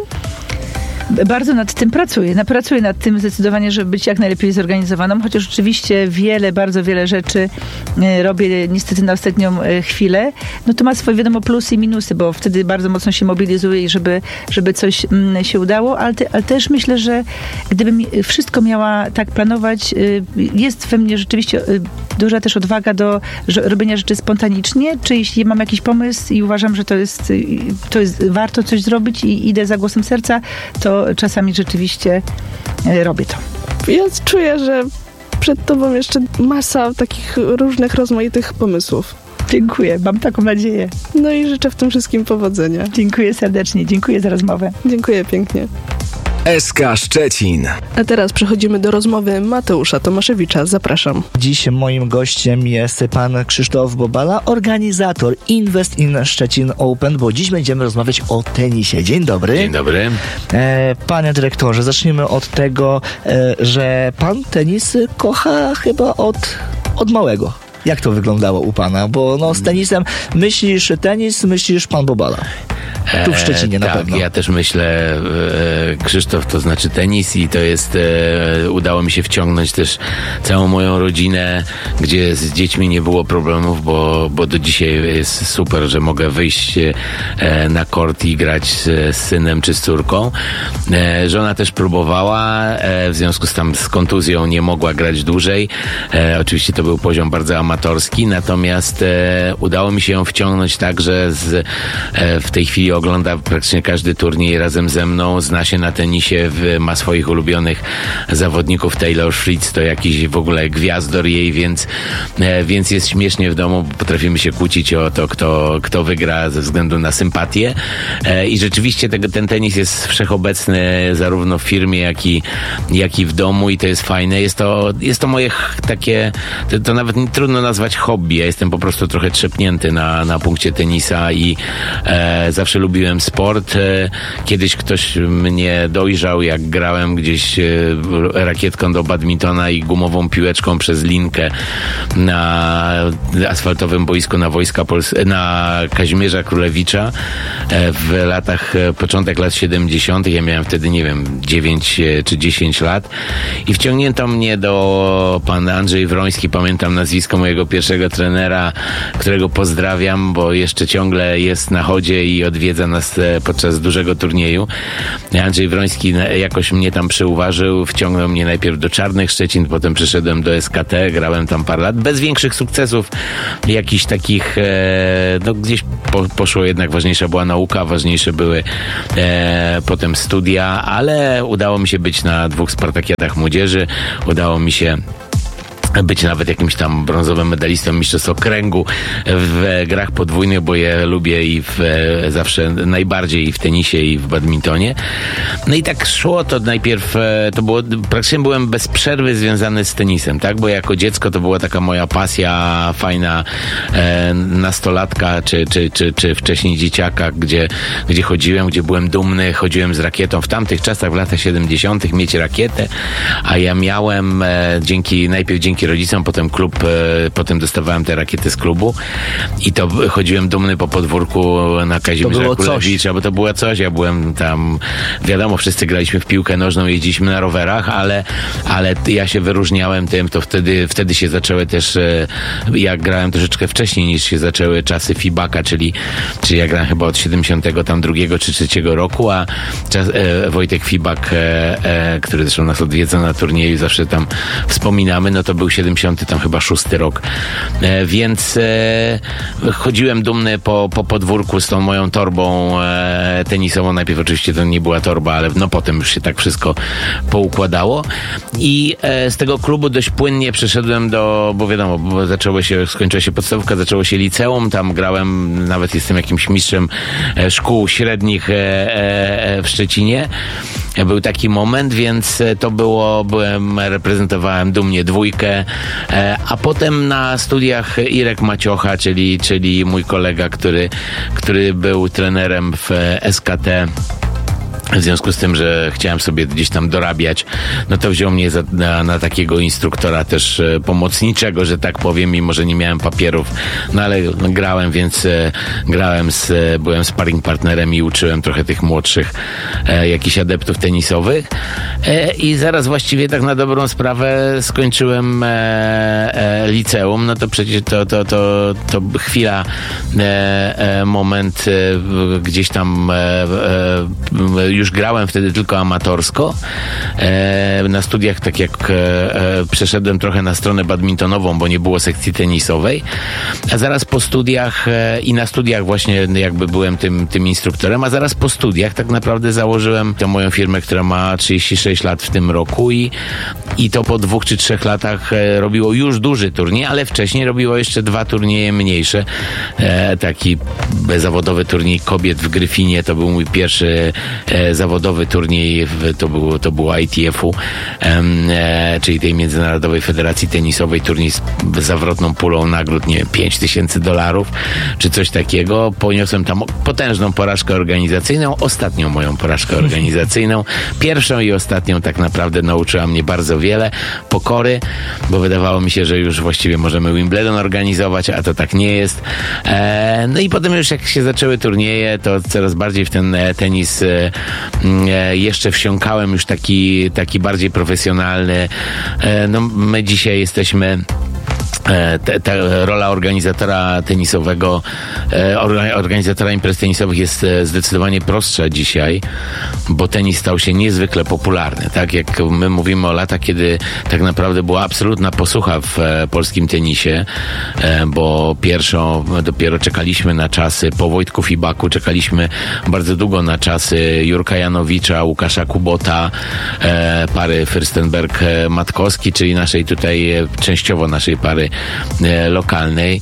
Bardzo nad tym pracuję. Pracuję nad tym zdecydowanie, żeby być jak najlepiej zorganizowaną, chociaż oczywiście bardzo wiele rzeczy robię niestety na ostatnią chwilę. To ma swoje, wiadomo, plusy i minusy, bo wtedy bardzo mocno się mobilizuję i żeby coś się udało, ale też myślę, że gdybym wszystko miała tak planować, jest we mnie rzeczywiście duża też odwaga do robienia rzeczy spontanicznie, czy jeśli mam jakiś pomysł i uważam, że to jest warto coś zrobić i idę za głosem serca, to czasami rzeczywiście robię to. Ja czuję, że przed tobą jeszcze masa takich różnych, rozmaitych pomysłów. Dziękuję, mam taką nadzieję. No i życzę w tym wszystkim powodzenia. Dziękuję serdecznie, dziękuję za rozmowę. Dziękuję pięknie. SK Szczecin. A teraz przechodzimy do rozmowy Mateusza Tomaszewicza. Zapraszam. Dziś moim gościem jest pan Krzysztof Bobala, organizator Invest in Szczecin Open, bo dziś będziemy rozmawiać o tenisie. Dzień dobry. Dzień dobry. Panie dyrektorze, zacznijmy od tego, że pan tenis kocha chyba od małego. Jak to wyglądało u pana? Bo z tenisem myślisz tenis, myślisz pan Bobala. Tu w Szczecinie na pewno. Ja też myślę, Krzysztof, to znaczy tenis i to jest, udało mi się wciągnąć też całą moją rodzinę, gdzie z dziećmi nie było problemów, bo do dzisiaj jest super, że mogę wyjść na kort i grać z synem czy z córką. Żona też próbowała, w związku z kontuzją nie mogła grać dłużej. Oczywiście to był poziom bardzo amatorski, natomiast udało mi się ją wciągnąć tak, że w tej chwili ogląda praktycznie każdy turniej razem ze mną, zna się na tenisie, ma swoich ulubionych zawodników. Taylor Fritz to jakiś w ogóle gwiazdor jej, więc jest śmiesznie w domu, potrafimy się kłócić o to, kto wygra ze względu na sympatię. I rzeczywiście ten tenis jest wszechobecny zarówno w firmie, jak i w domu i to jest fajne. Jest to moje takie, to nawet trudno nazwać hobby. Ja jestem po prostu trochę trzepnięty na punkcie tenisa i zawsze lubiłem sport. Kiedyś ktoś mnie dojrzał, jak grałem gdzieś rakietką do badmintona i gumową piłeczką przez linkę na asfaltowym boisku na Kazimierza Królewicza w początek lat 70. Ja miałem wtedy, 9 czy 10 lat i wciągnięto mnie do pan Andrzej Wroński, pamiętam nazwisko mojego pierwszego trenera, którego pozdrawiam, bo jeszcze ciągle jest na chodzie i odwiedza nas podczas dużego turnieju. Andrzej Wroński jakoś mnie tam przyuważył, wciągnął mnie najpierw do Czarnych Szczecin, potem przyszedłem do SKT, grałem tam parę lat, bez większych sukcesów, jakichś takich, gdzieś poszło jednak, ważniejsza była nauka, ważniejsze były potem studia, ale udało mi się być na 2 Spartakiadach młodzieży, udało mi się być nawet jakimś tam brązowym medalistą mistrzostw okręgu w grach podwójnych, bo je lubię i zawsze najbardziej i w tenisie i w badmintonie. No i tak szło to najpierw, praktycznie byłem bez przerwy związany z tenisem, tak? Bo jako dziecko to była taka moja pasja fajna, nastolatka czy wcześniej dzieciaka, gdzie chodziłem, gdzie byłem dumny, chodziłem z rakietą. W tamtych czasach, w latach 70. mieć rakietę, a ja miałem najpierw dzięki rodzicom, potem dostawałem te rakiety z klubu i to chodziłem dumny po podwórku na Kazimierza Królewicza, bo to było coś. Ja byłem tam, wiadomo, wszyscy graliśmy w piłkę nożną, jeździliśmy na rowerach, ale ja się wyróżniałem tym, to wtedy się zaczęły też, ja grałem troszeczkę wcześniej niż się zaczęły czasy FIBAK-a, czyli ja grałem chyba od 72 czy 3 roku, a Wojtek Fibak, który zresztą nas odwiedza na turnieju, zawsze tam wspominamy, no to był był 70 tam chyba 6 rok. Więc chodziłem dumny po podwórku z tą moją torbą tenisową. Najpierw oczywiście to nie była torba, ale no potem już się tak wszystko poukładało. I z tego klubu dość płynnie przeszedłem bo wiadomo, bo skończyła się podstawówka, zaczęło się liceum, tam grałem, nawet jestem jakimś mistrzem szkół średnich w Szczecinie. Był taki moment, więc reprezentowałem dumnie 2, a potem na studiach Irek Maciocha, czyli mój kolega, który był trenerem w SKT. W związku z tym, że chciałem sobie gdzieś tam dorabiać, no to wziął mnie na takiego instruktora też pomocniczego, że tak powiem, mimo że nie miałem papierów, no ale grałem, więc byłem sparring partnerem i uczyłem trochę tych młodszych jakichś adeptów tenisowych i zaraz właściwie tak na dobrą sprawę skończyłem liceum, no to przecież to chwila, moment gdzieś tam już grałem wtedy tylko amatorsko. Na studiach, tak jak przeszedłem trochę na stronę badmintonową, bo nie było sekcji tenisowej, a zaraz po studiach i na studiach właśnie jakby byłem tym instruktorem, a zaraz po studiach tak naprawdę założyłem tę moją firmę, która ma 36 lat w tym roku i to po 2 czy 3 latach robiło już duży turniej, ale wcześniej robiło jeszcze 2 turnieje mniejsze. Taki zawodowy turniej kobiet w Gryfinie, to był mój pierwszy zawodowy turniej, to było ITF-u, czyli tej Międzynarodowej Federacji Tenisowej, turniej z zawrotną pulą nagród, nie wiem, $5000 czy coś takiego. Poniosłem tam potężną porażkę organizacyjną, ostatnią moją porażkę organizacyjną. Pierwszą i ostatnią tak naprawdę nauczyła mnie bardzo wiele pokory, bo wydawało mi się, że już właściwie możemy Wimbledon organizować, a to tak nie jest. No i potem już jak się zaczęły turnieje, to coraz bardziej w ten tenis jeszcze wsiąkałem, już taki bardziej profesjonalny. No my dzisiaj jesteśmy ta rola organizatora tenisowego, organizatora imprez tenisowych jest zdecydowanie prostsza dzisiaj, bo tenis stał się niezwykle popularny. Tak jak my mówimy o latach, kiedy tak naprawdę była absolutna posłucha w polskim tenisie, bo dopiero czekaliśmy na czasy, po Wojtku Fibaku czekaliśmy bardzo długo na czasy Jurka Janowicza, Łukasza Kubota, pary Fürstenberg-Matkowski, czyli naszej tutaj, częściowo naszej pary lokalnej,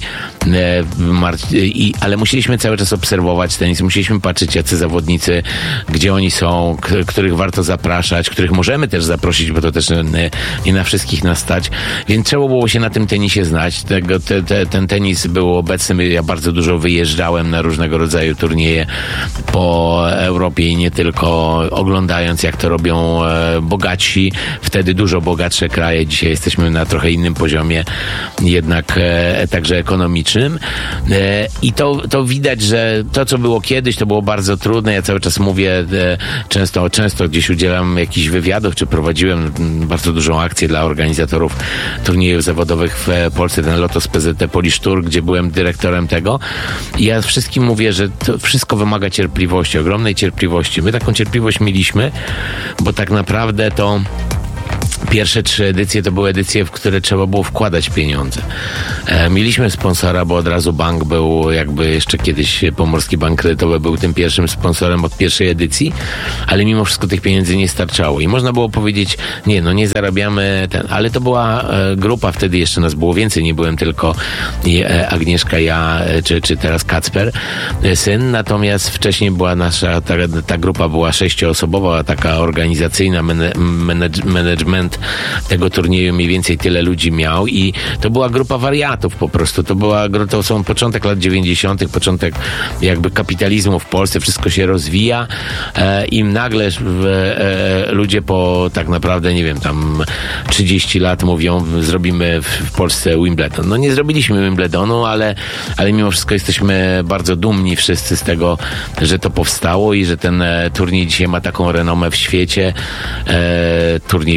ale musieliśmy cały czas obserwować tenis, musieliśmy patrzeć, jacy zawodnicy, gdzie oni są, których warto zapraszać, których możemy też zaprosić, bo to też nie na wszystkich nas stać, więc trzeba było się na tym tenisie znać. Ten tenis był obecny, ja bardzo dużo wyjeżdżałem na różnego rodzaju turnieje po Europie i nie tylko, oglądając, jak to robią bogatsi, wtedy dużo bogatsze kraje, dzisiaj jesteśmy na trochę innym poziomie, jednak także ekonomicznym. I to widać, że to, co było kiedyś, to było bardzo trudne. Ja cały czas mówię, często gdzieś udzielam jakichś wywiadów, czy prowadziłem bardzo dużą akcję dla organizatorów turniejów zawodowych w Polsce, ten Lotos PZT Polish Tour, gdzie byłem dyrektorem tego. I ja wszystkim mówię, że to wszystko wymaga cierpliwości, ogromnej cierpliwości. My taką cierpliwość mieliśmy, bo tak naprawdę to pierwsze 3 edycje to były edycje, w które trzeba było wkładać pieniądze. Mieliśmy sponsora, bo od razu bank był, jakby jeszcze kiedyś Pomorski Bank Kredytowy był tym pierwszym sponsorem od pierwszej edycji, ale mimo wszystko tych pieniędzy nie starczało. I można było powiedzieć, nie zarabiamy ale to była grupa, wtedy jeszcze nas było więcej, nie byłem tylko Agnieszka, ja, czy teraz Kacper, syn, natomiast wcześniej była ta grupa była 6-osobowa, taka organizacyjna, management tego turnieju mniej więcej tyle ludzi miał i to była grupa wariatów po prostu. To są początek lat 90., początek jakby kapitalizmu w Polsce, wszystko się rozwija i nagle ludzie po tak naprawdę, nie wiem, tam 30 lat mówią, zrobimy w Polsce Wimbledon. No nie zrobiliśmy Wimbledonu, ale mimo wszystko jesteśmy bardzo dumni wszyscy z tego, że to powstało i że ten turniej dzisiaj ma taką renomę w świecie. Turniej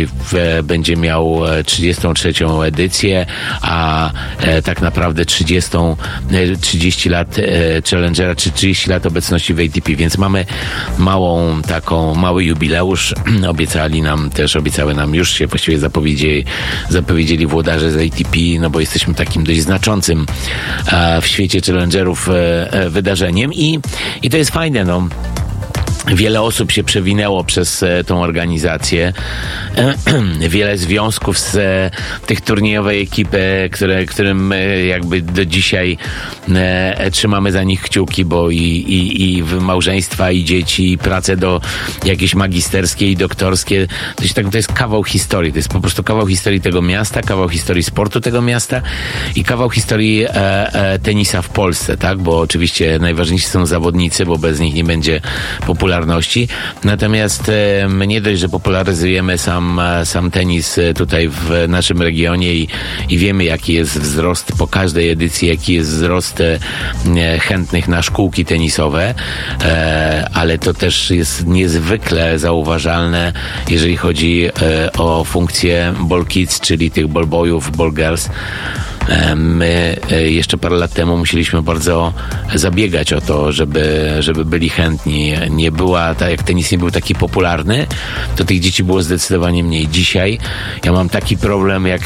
będzie miał 33. edycję, a tak naprawdę 30 lat Challengera, czy 30 lat obecności w ATP, więc mamy mały jubileusz. Obiecały nam, już się właściwie zapowiedzieli włodarze z ATP, no bo jesteśmy takim dość znaczącym w świecie challengerów wydarzeniem i to jest fajne, no. Wiele osób się przewinęło przez tą organizację. Wiele związków z tych turniejowej ekipy, którym jakby do dzisiaj trzymamy za nich kciuki, bo i małżeństwa, i dzieci, i prace jakieś magisterskie i doktorskie. To jest kawał historii. To jest po prostu kawał historii tego miasta, kawał historii sportu tego miasta i kawał historii tenisa w Polsce, tak? Bo oczywiście najważniejsi są zawodnicy, bo bez nich nie będzie popularności. Natomiast my nie dość, że popularyzujemy sam tenis tutaj w naszym regionie i wiemy, jaki jest wzrost po każdej edycji, jaki jest wzrost chętnych na szkółki tenisowe, ale to też jest niezwykle zauważalne, jeżeli chodzi o funkcję ball kids, czyli tych ball boyów, ball girls. My jeszcze parę lat temu musieliśmy bardzo zabiegać o to, żeby byli chętni. Jak tenis nie był taki popularny, to tych dzieci było zdecydowanie mniej. Dzisiaj ja mam taki problem, jak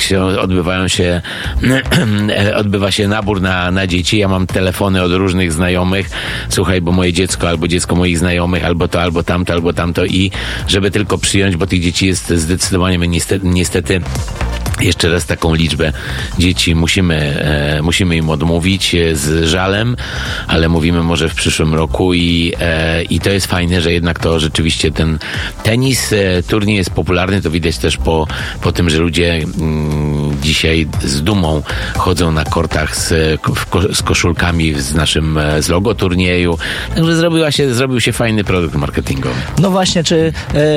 odbywa się nabór na dzieci. Ja mam telefony od różnych znajomych. Słuchaj, bo moje dziecko, albo dziecko moich znajomych, albo to, albo tamto i żeby tylko przyjąć, bo tych dzieci jest zdecydowanie niestety jeszcze raz taką liczbę dzieci musimy im odmówić z żalem, ale mówimy może w przyszłym roku i to jest fajne, że jednak to rzeczywiście ten tenis, turniej jest popularny, to widać też po tym, że ludzie dzisiaj z dumą chodzą na kortach z koszulkami z logo turnieju, także zrobił się fajny produkt marketingowy. No właśnie, czy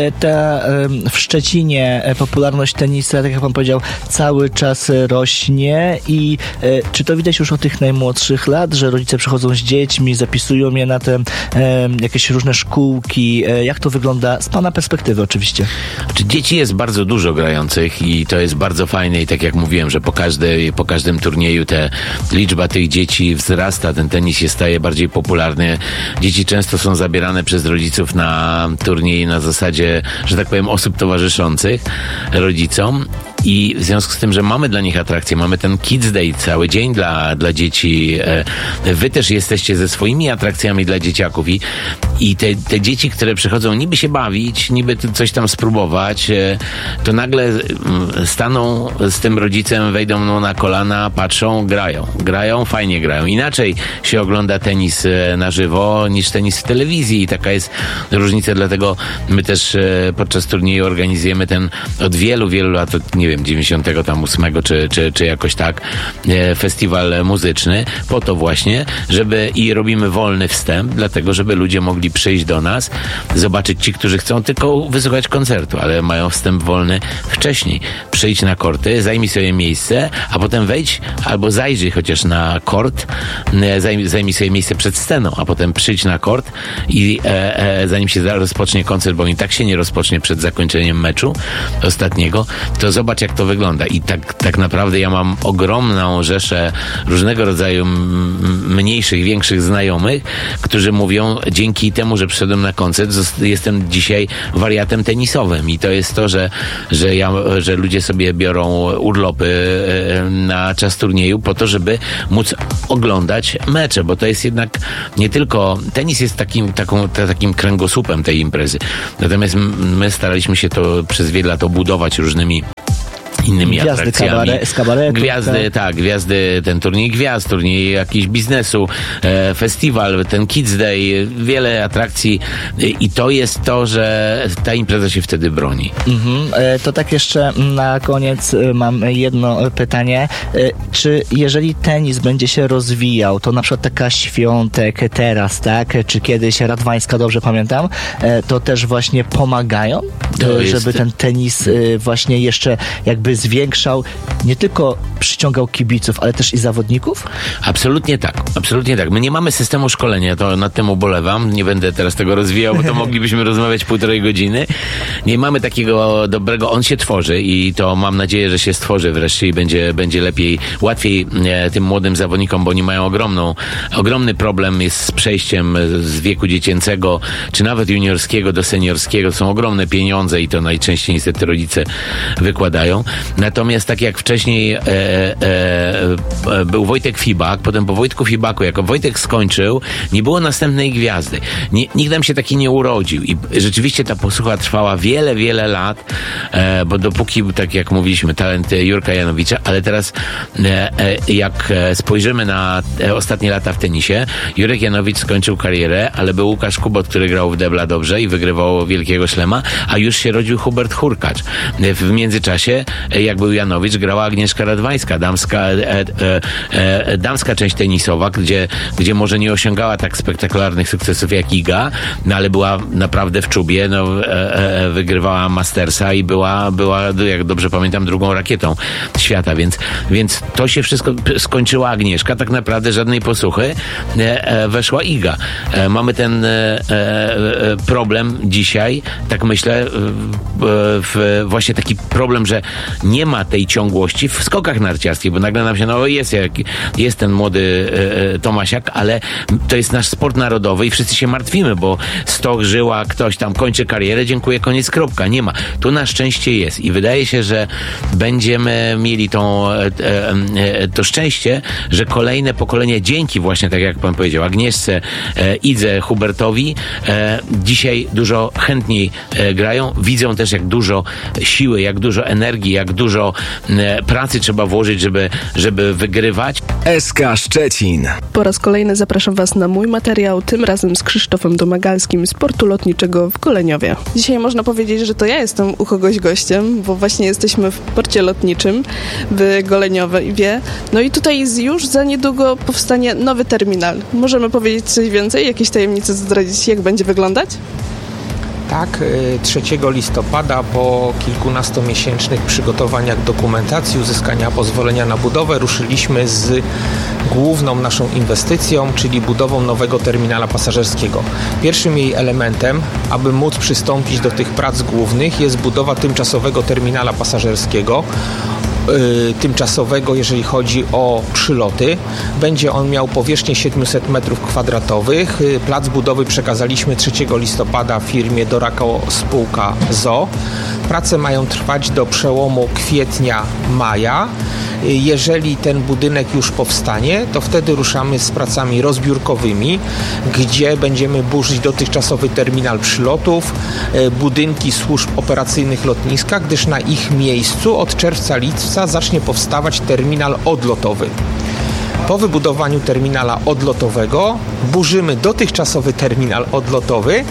w Szczecinie popularność tenisa, tak jak pan powiedział, cały czas rośnie i czy to widać już od tych najmłodszych lat, że rodzice przychodzą z dziećmi, zapisują je na te jakieś różne szkółki? Jak to wygląda z pana perspektywy oczywiście? Dzieci jest bardzo dużo grających i to jest bardzo fajne i tak jak mówiłem, że po każdym turnieju liczba tych dzieci wzrasta, ten tenis się staje bardziej popularny. Dzieci często są zabierane przez rodziców na turnieje na zasadzie, że tak powiem, osób towarzyszących rodzicom. I w związku z tym, że mamy dla nich atrakcję, mamy ten Kids Day, cały dzień dla dzieci. Wy też jesteście ze swoimi atrakcjami dla dzieciaków i te dzieci, które przychodzą niby się bawić, niby coś tam spróbować, to nagle staną z tym rodzicem, wejdą na kolana, patrzą, grają, fajnie grają. Inaczej się ogląda tenis na żywo niż tenis w telewizji i taka jest różnica, dlatego my też podczas turnieju organizujemy ten od wielu, wielu lat, nie wiem, 98 czy jakoś tak, festiwal muzyczny, po to właśnie, i robimy wolny wstęp, dlatego, żeby ludzie mogli przyjść do nas, zobaczyć ci, którzy chcą tylko wysłuchać koncertu, ale mają wstęp wolny wcześniej. Przyjdź na korty, zajmij sobie miejsce, a potem wejdź albo zajrzyj chociaż na kort, zajmij sobie miejsce przed sceną, a potem przyjdź na kort i zanim się rozpocznie koncert, bo i tak się nie rozpocznie przed zakończeniem meczu ostatniego, to zobacz, jak to wygląda. I tak naprawdę ja mam ogromną rzeszę różnego rodzaju mniejszych, większych znajomych, którzy mówią, dzięki temu, że przyszedłem na koncert, jestem dzisiaj wariatem tenisowym. I to jest to, że ludzie sobie biorą urlopy na czas turnieju po to, żeby móc oglądać mecze, bo to jest jednak nie tylko... Tenis jest takim kręgosłupem tej imprezy. Natomiast my staraliśmy się to przez wiele lat obudować różnymi innymi atrakcjami. Gwiazdy, ten turniej gwiazd, turniej jakiś biznesu, festiwal, ten Kids Day, wiele atrakcji i to jest to, że ta impreza się wtedy broni. To tak jeszcze na koniec mam jedno pytanie. Czy jeżeli tenis będzie się rozwijał, to na przykład taka Świątek teraz, tak? Czy kiedyś Radwańska, dobrze pamiętam, to też właśnie pomagają, żeby ten tenis właśnie jeszcze jakby który zwiększał, nie tylko przyciągał kibiców, ale też i zawodników? Absolutnie tak. My nie mamy systemu szkolenia, to nad tym ubolewam. Nie będę teraz tego rozwijał, bo to moglibyśmy rozmawiać 1,5 godziny. Nie mamy takiego dobrego, on się tworzy i to mam nadzieję, że się stworzy wreszcie i będzie lepiej, łatwiej tym młodym zawodnikom, bo oni mają ogromny problem jest z przejściem z wieku dziecięcego, czy nawet juniorskiego do seniorskiego. To są ogromne pieniądze i to najczęściej niestety rodzice wykładają. Natomiast tak jak wcześniej był Wojtek Fibak, potem po Wojtku Fibaku, jako Wojtek skończył, nie było następnej gwiazdy. Nikt nam się taki nie urodził i rzeczywiście ta posłucha trwała wiele, wiele lat, bo dopóki, tak jak mówiliśmy, talent Jurka Janowicza, ale teraz jak spojrzymy na ostatnie lata w tenisie, Jurek Janowicz skończył karierę, ale był Łukasz Kubot, który grał w debla dobrze i wygrywał wielkiego szlema, a już się rodził Hubert Hurkacz. W międzyczasie, jak był Janowicz, grała Agnieszka Radwańska, damska część tenisowa, gdzie może nie osiągała tak spektakularnych sukcesów jak Iga, no ale była naprawdę w czubie, wygrywała Mastersa i była, jak dobrze pamiętam, drugą rakietą świata, więc to się wszystko skończyła Agnieszka, tak naprawdę żadnej posłuchy, weszła Iga. Mamy ten problem dzisiaj, tak myślę, właśnie taki problem, że nie ma tej ciągłości w skokach narciarskich, bo nagle nam się, jest ten młody Tomasiak, ale to jest nasz sport narodowy i wszyscy się martwimy, bo Stoch, Żyła, ktoś tam kończy karierę, dziękuję, koniec, kropka. Nie ma. Tu na szczęście jest i wydaje się, że będziemy mieli to szczęście, że kolejne pokolenia, dzięki właśnie, tak jak pan powiedział, Agnieszce, Idze, Hubertowi, dzisiaj dużo chętniej grają, widzą też, jak dużo siły, jak dużo energii, jak dużo pracy trzeba włożyć, żeby wygrywać. SK Szczecin. Po raz kolejny zapraszam Was na mój materiał, tym razem z Krzysztofem Domagalskim z Portu Lotniczego w Goleniowie. Dzisiaj można powiedzieć, że to ja jestem u kogoś gościem, bo właśnie jesteśmy w porcie lotniczym w Goleniowie. No i tutaj już za niedługo powstanie nowy terminal. Możemy powiedzieć coś więcej? Jakieś tajemnice zdradzić, jak będzie wyglądać? Tak, 3 listopada po kilkunastomiesięcznych przygotowaniach dokumentacji, uzyskania pozwolenia na budowę ruszyliśmy z główną naszą inwestycją, czyli budową nowego terminala pasażerskiego. Pierwszym jej elementem, aby móc przystąpić do tych prac głównych, jest budowa tymczasowego terminala pasażerskiego. Tymczasowego, jeżeli chodzi o przyloty. Będzie on miał powierzchnię 700 m2. Plac budowy przekazaliśmy 3 listopada firmie Dorako spółka ZO. Prace mają trwać do przełomu kwietnia-maja. Jeżeli ten budynek już powstanie, to wtedy ruszamy z pracami rozbiórkowymi, gdzie będziemy burzyć dotychczasowy terminal przylotów, budynki służb operacyjnych lotniska, gdyż na ich miejscu od czerwca-lipca zacznie powstawać terminal odlotowy. Po wybudowaniu terminala odlotowego burzymy dotychczasowy terminal odlotowy,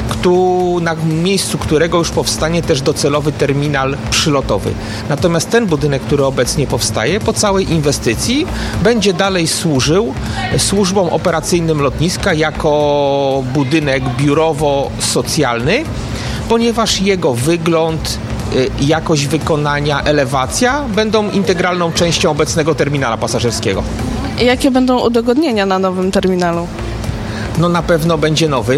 na miejscu którego już powstanie też docelowy terminal przylotowy. Natomiast ten budynek, który obecnie powstaje, po całej inwestycji będzie dalej służył służbom operacyjnym lotniska jako budynek biurowo-socjalny, ponieważ jego wygląd, jakość wykonania, elewacja będą integralną częścią obecnego terminala pasażerskiego. Jakie będą udogodnienia na nowym terminalu? No na pewno będzie nowy,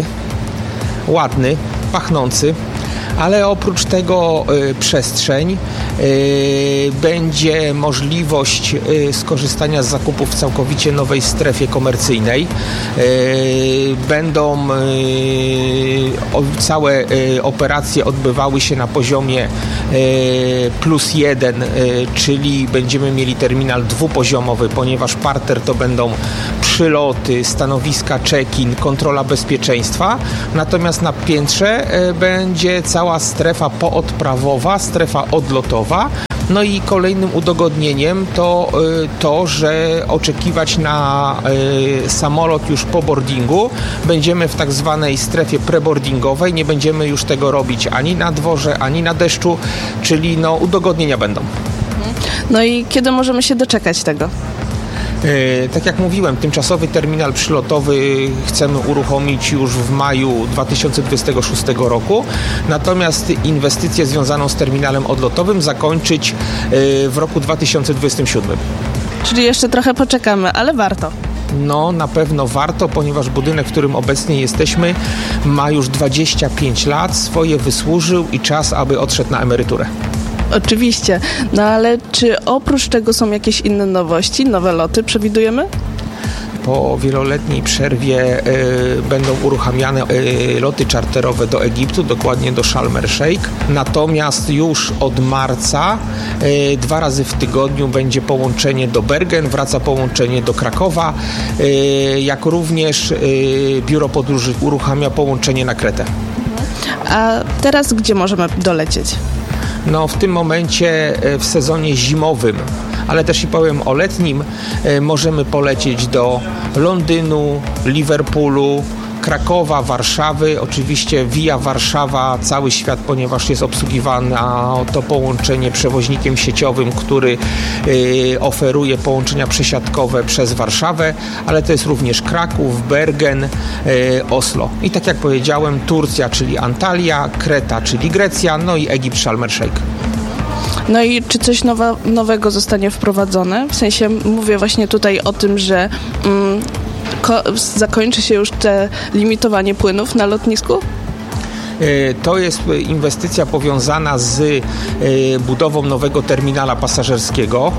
ładny, pachnący, ale oprócz tego przestrzeń, będzie możliwość skorzystania z zakupów w całkowicie nowej strefie komercyjnej. Będą całe operacje odbywały się na poziomie +1, czyli będziemy mieli terminal dwupoziomowy, ponieważ parter to będą przyloty, stanowiska check-in, kontrola bezpieczeństwa, natomiast na piętrze będzie cała strefa poodprawowa, strefa odlotowa. No i kolejnym udogodnieniem to, że oczekiwać na samolot już po boardingu będziemy w tak zwanej strefie preboardingowej, nie będziemy już tego robić ani na dworze, ani na deszczu, czyli udogodnienia będą. No i kiedy możemy się doczekać tego? Tak jak mówiłem, tymczasowy terminal przylotowy chcemy uruchomić już w maju 2026 roku, natomiast inwestycję związaną z terminalem odlotowym zakończyć w roku 2027. Czyli jeszcze trochę poczekamy, ale warto. No, na pewno warto, ponieważ budynek, w którym obecnie jesteśmy, ma już 25 lat, swoje wysłużył i czas, aby odszedł na emeryturę. Oczywiście, no ale czy oprócz tego są jakieś inne nowości, nowe loty przewidujemy? Po wieloletniej przerwie będą uruchamiane loty czarterowe do Egiptu, dokładnie do Sharm el-Sheikh. Natomiast już od marca 2 razy w tygodniu będzie połączenie do Bergen, wraca połączenie do Krakowa, jak również Biuro Podróży uruchamia połączenie na Kretę. A teraz gdzie możemy dolecieć? No, w tym momencie w sezonie zimowym, ale też i powiem o letnim, możemy polecieć do Londynu, Liverpoolu, Krakowa, Warszawy, oczywiście via Warszawa, cały świat, ponieważ jest obsługiwana to połączenie przewoźnikiem sieciowym, który oferuje połączenia przesiadkowe przez Warszawę, ale to jest również Kraków, Bergen, Oslo. I tak jak powiedziałem, Turcja, czyli Antalya, Kreta, czyli Grecja, no i Egipt, Sharm el-Sheikh. No i czy coś nowego zostanie wprowadzone? W sensie mówię właśnie tutaj o tym, że zakończy się już te limitowanie płynów na lotnisku? To jest inwestycja powiązana z budową nowego terminala pasażerskiego.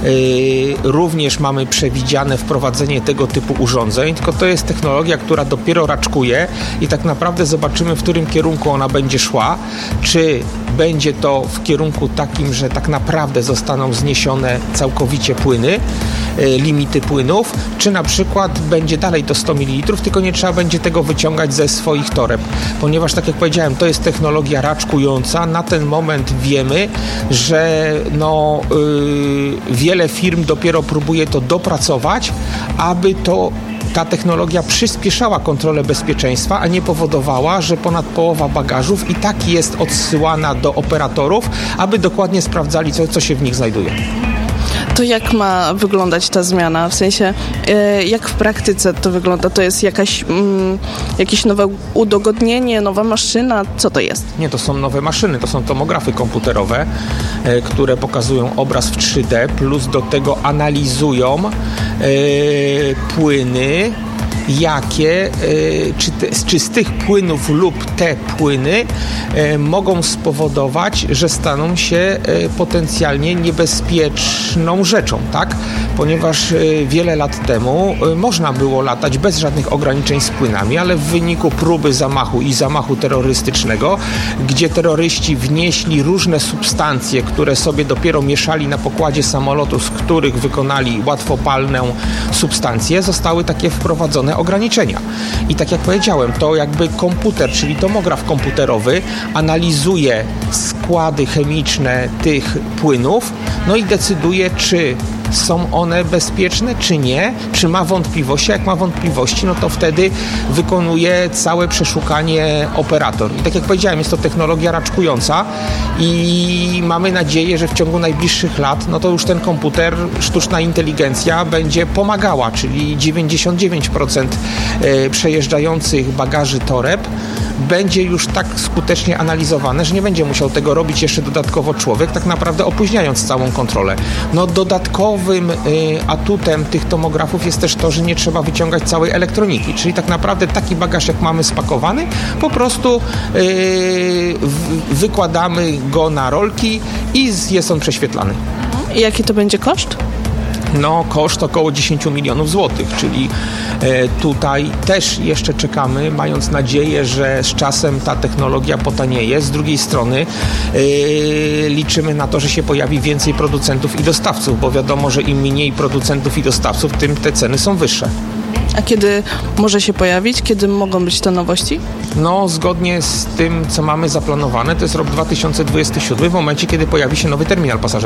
Również mamy przewidziane wprowadzenie tego typu urządzeń, tylko to jest technologia, która dopiero raczkuje i tak naprawdę zobaczymy, w którym kierunku ona będzie szła. Czy będzie to w kierunku takim, że tak naprawdę zostaną zniesione całkowicie płyny, limity płynów, czy na przykład będzie dalej to 100 ml, tylko nie trzeba będzie tego wyciągać ze swoich toreb, ponieważ tak jak powiedziałem, to jest technologia raczkująca. Na ten moment wiemy, że wiele firm dopiero próbuje to dopracować, aby ta technologia przyspieszała kontrolę bezpieczeństwa, a nie powodowała, że ponad połowa bagażów i tak jest odsyłana do operatorów, aby dokładnie sprawdzali, co się w nich znajduje. To jak ma wyglądać ta zmiana? W sensie, jak w praktyce to wygląda? To jest jakieś nowe udogodnienie, nowa maszyna? Co to jest? Nie, to są nowe maszyny, to są tomografy komputerowe, które pokazują obraz w 3D, plus do tego analizują płyny, czy z tych płynów lub te płyny mogą spowodować, że staną się potencjalnie niebezpieczną rzeczą, tak? Ponieważ wiele lat temu można było latać bez żadnych ograniczeń z płynami, ale w wyniku próby zamachu terrorystycznego, gdzie terroryści wnieśli różne substancje, które sobie dopiero mieszali na pokładzie samolotu, z których wykonali łatwopalną substancję, zostały takie wprowadzone ograniczenia. I tak jak powiedziałem, to jakby komputer, czyli tomograf komputerowy analizuje składy chemiczne tych płynów, no i decyduje, czy są one bezpieczne, czy nie, czy ma wątpliwości. Jak ma wątpliwości, no to wtedy wykonuje całe przeszukanie operator. I tak jak powiedziałem, jest to technologia raczkująca i mamy nadzieję, że w ciągu najbliższych lat, no to już ten komputer, sztuczna inteligencja będzie pomagała, czyli 99% przejeżdżających bagaży toreb będzie już tak skutecznie analizowane, że nie będzie musiał tego robić jeszcze dodatkowo człowiek, tak naprawdę opóźniając całą kontrolę. No dodatkowym atutem tych tomografów jest też to, że nie trzeba wyciągać całej elektroniki, czyli tak naprawdę taki bagaż, jak mamy spakowany, po prostu wykładamy go na rolki i jest on prześwietlany. I jaki to będzie koszt? No, koszt około 10 milionów złotych, czyli tutaj też jeszcze czekamy, mając nadzieję, że z czasem ta technologia potanieje. Z drugiej strony liczymy na to, że się pojawi więcej producentów i dostawców, bo wiadomo, że im mniej producentów i dostawców, tym te ceny są wyższe. A kiedy może się pojawić? Kiedy mogą być te nowości? No, zgodnie z tym, co mamy zaplanowane, to jest rok 2027, w momencie, kiedy pojawi się nowy terminal pasażerski.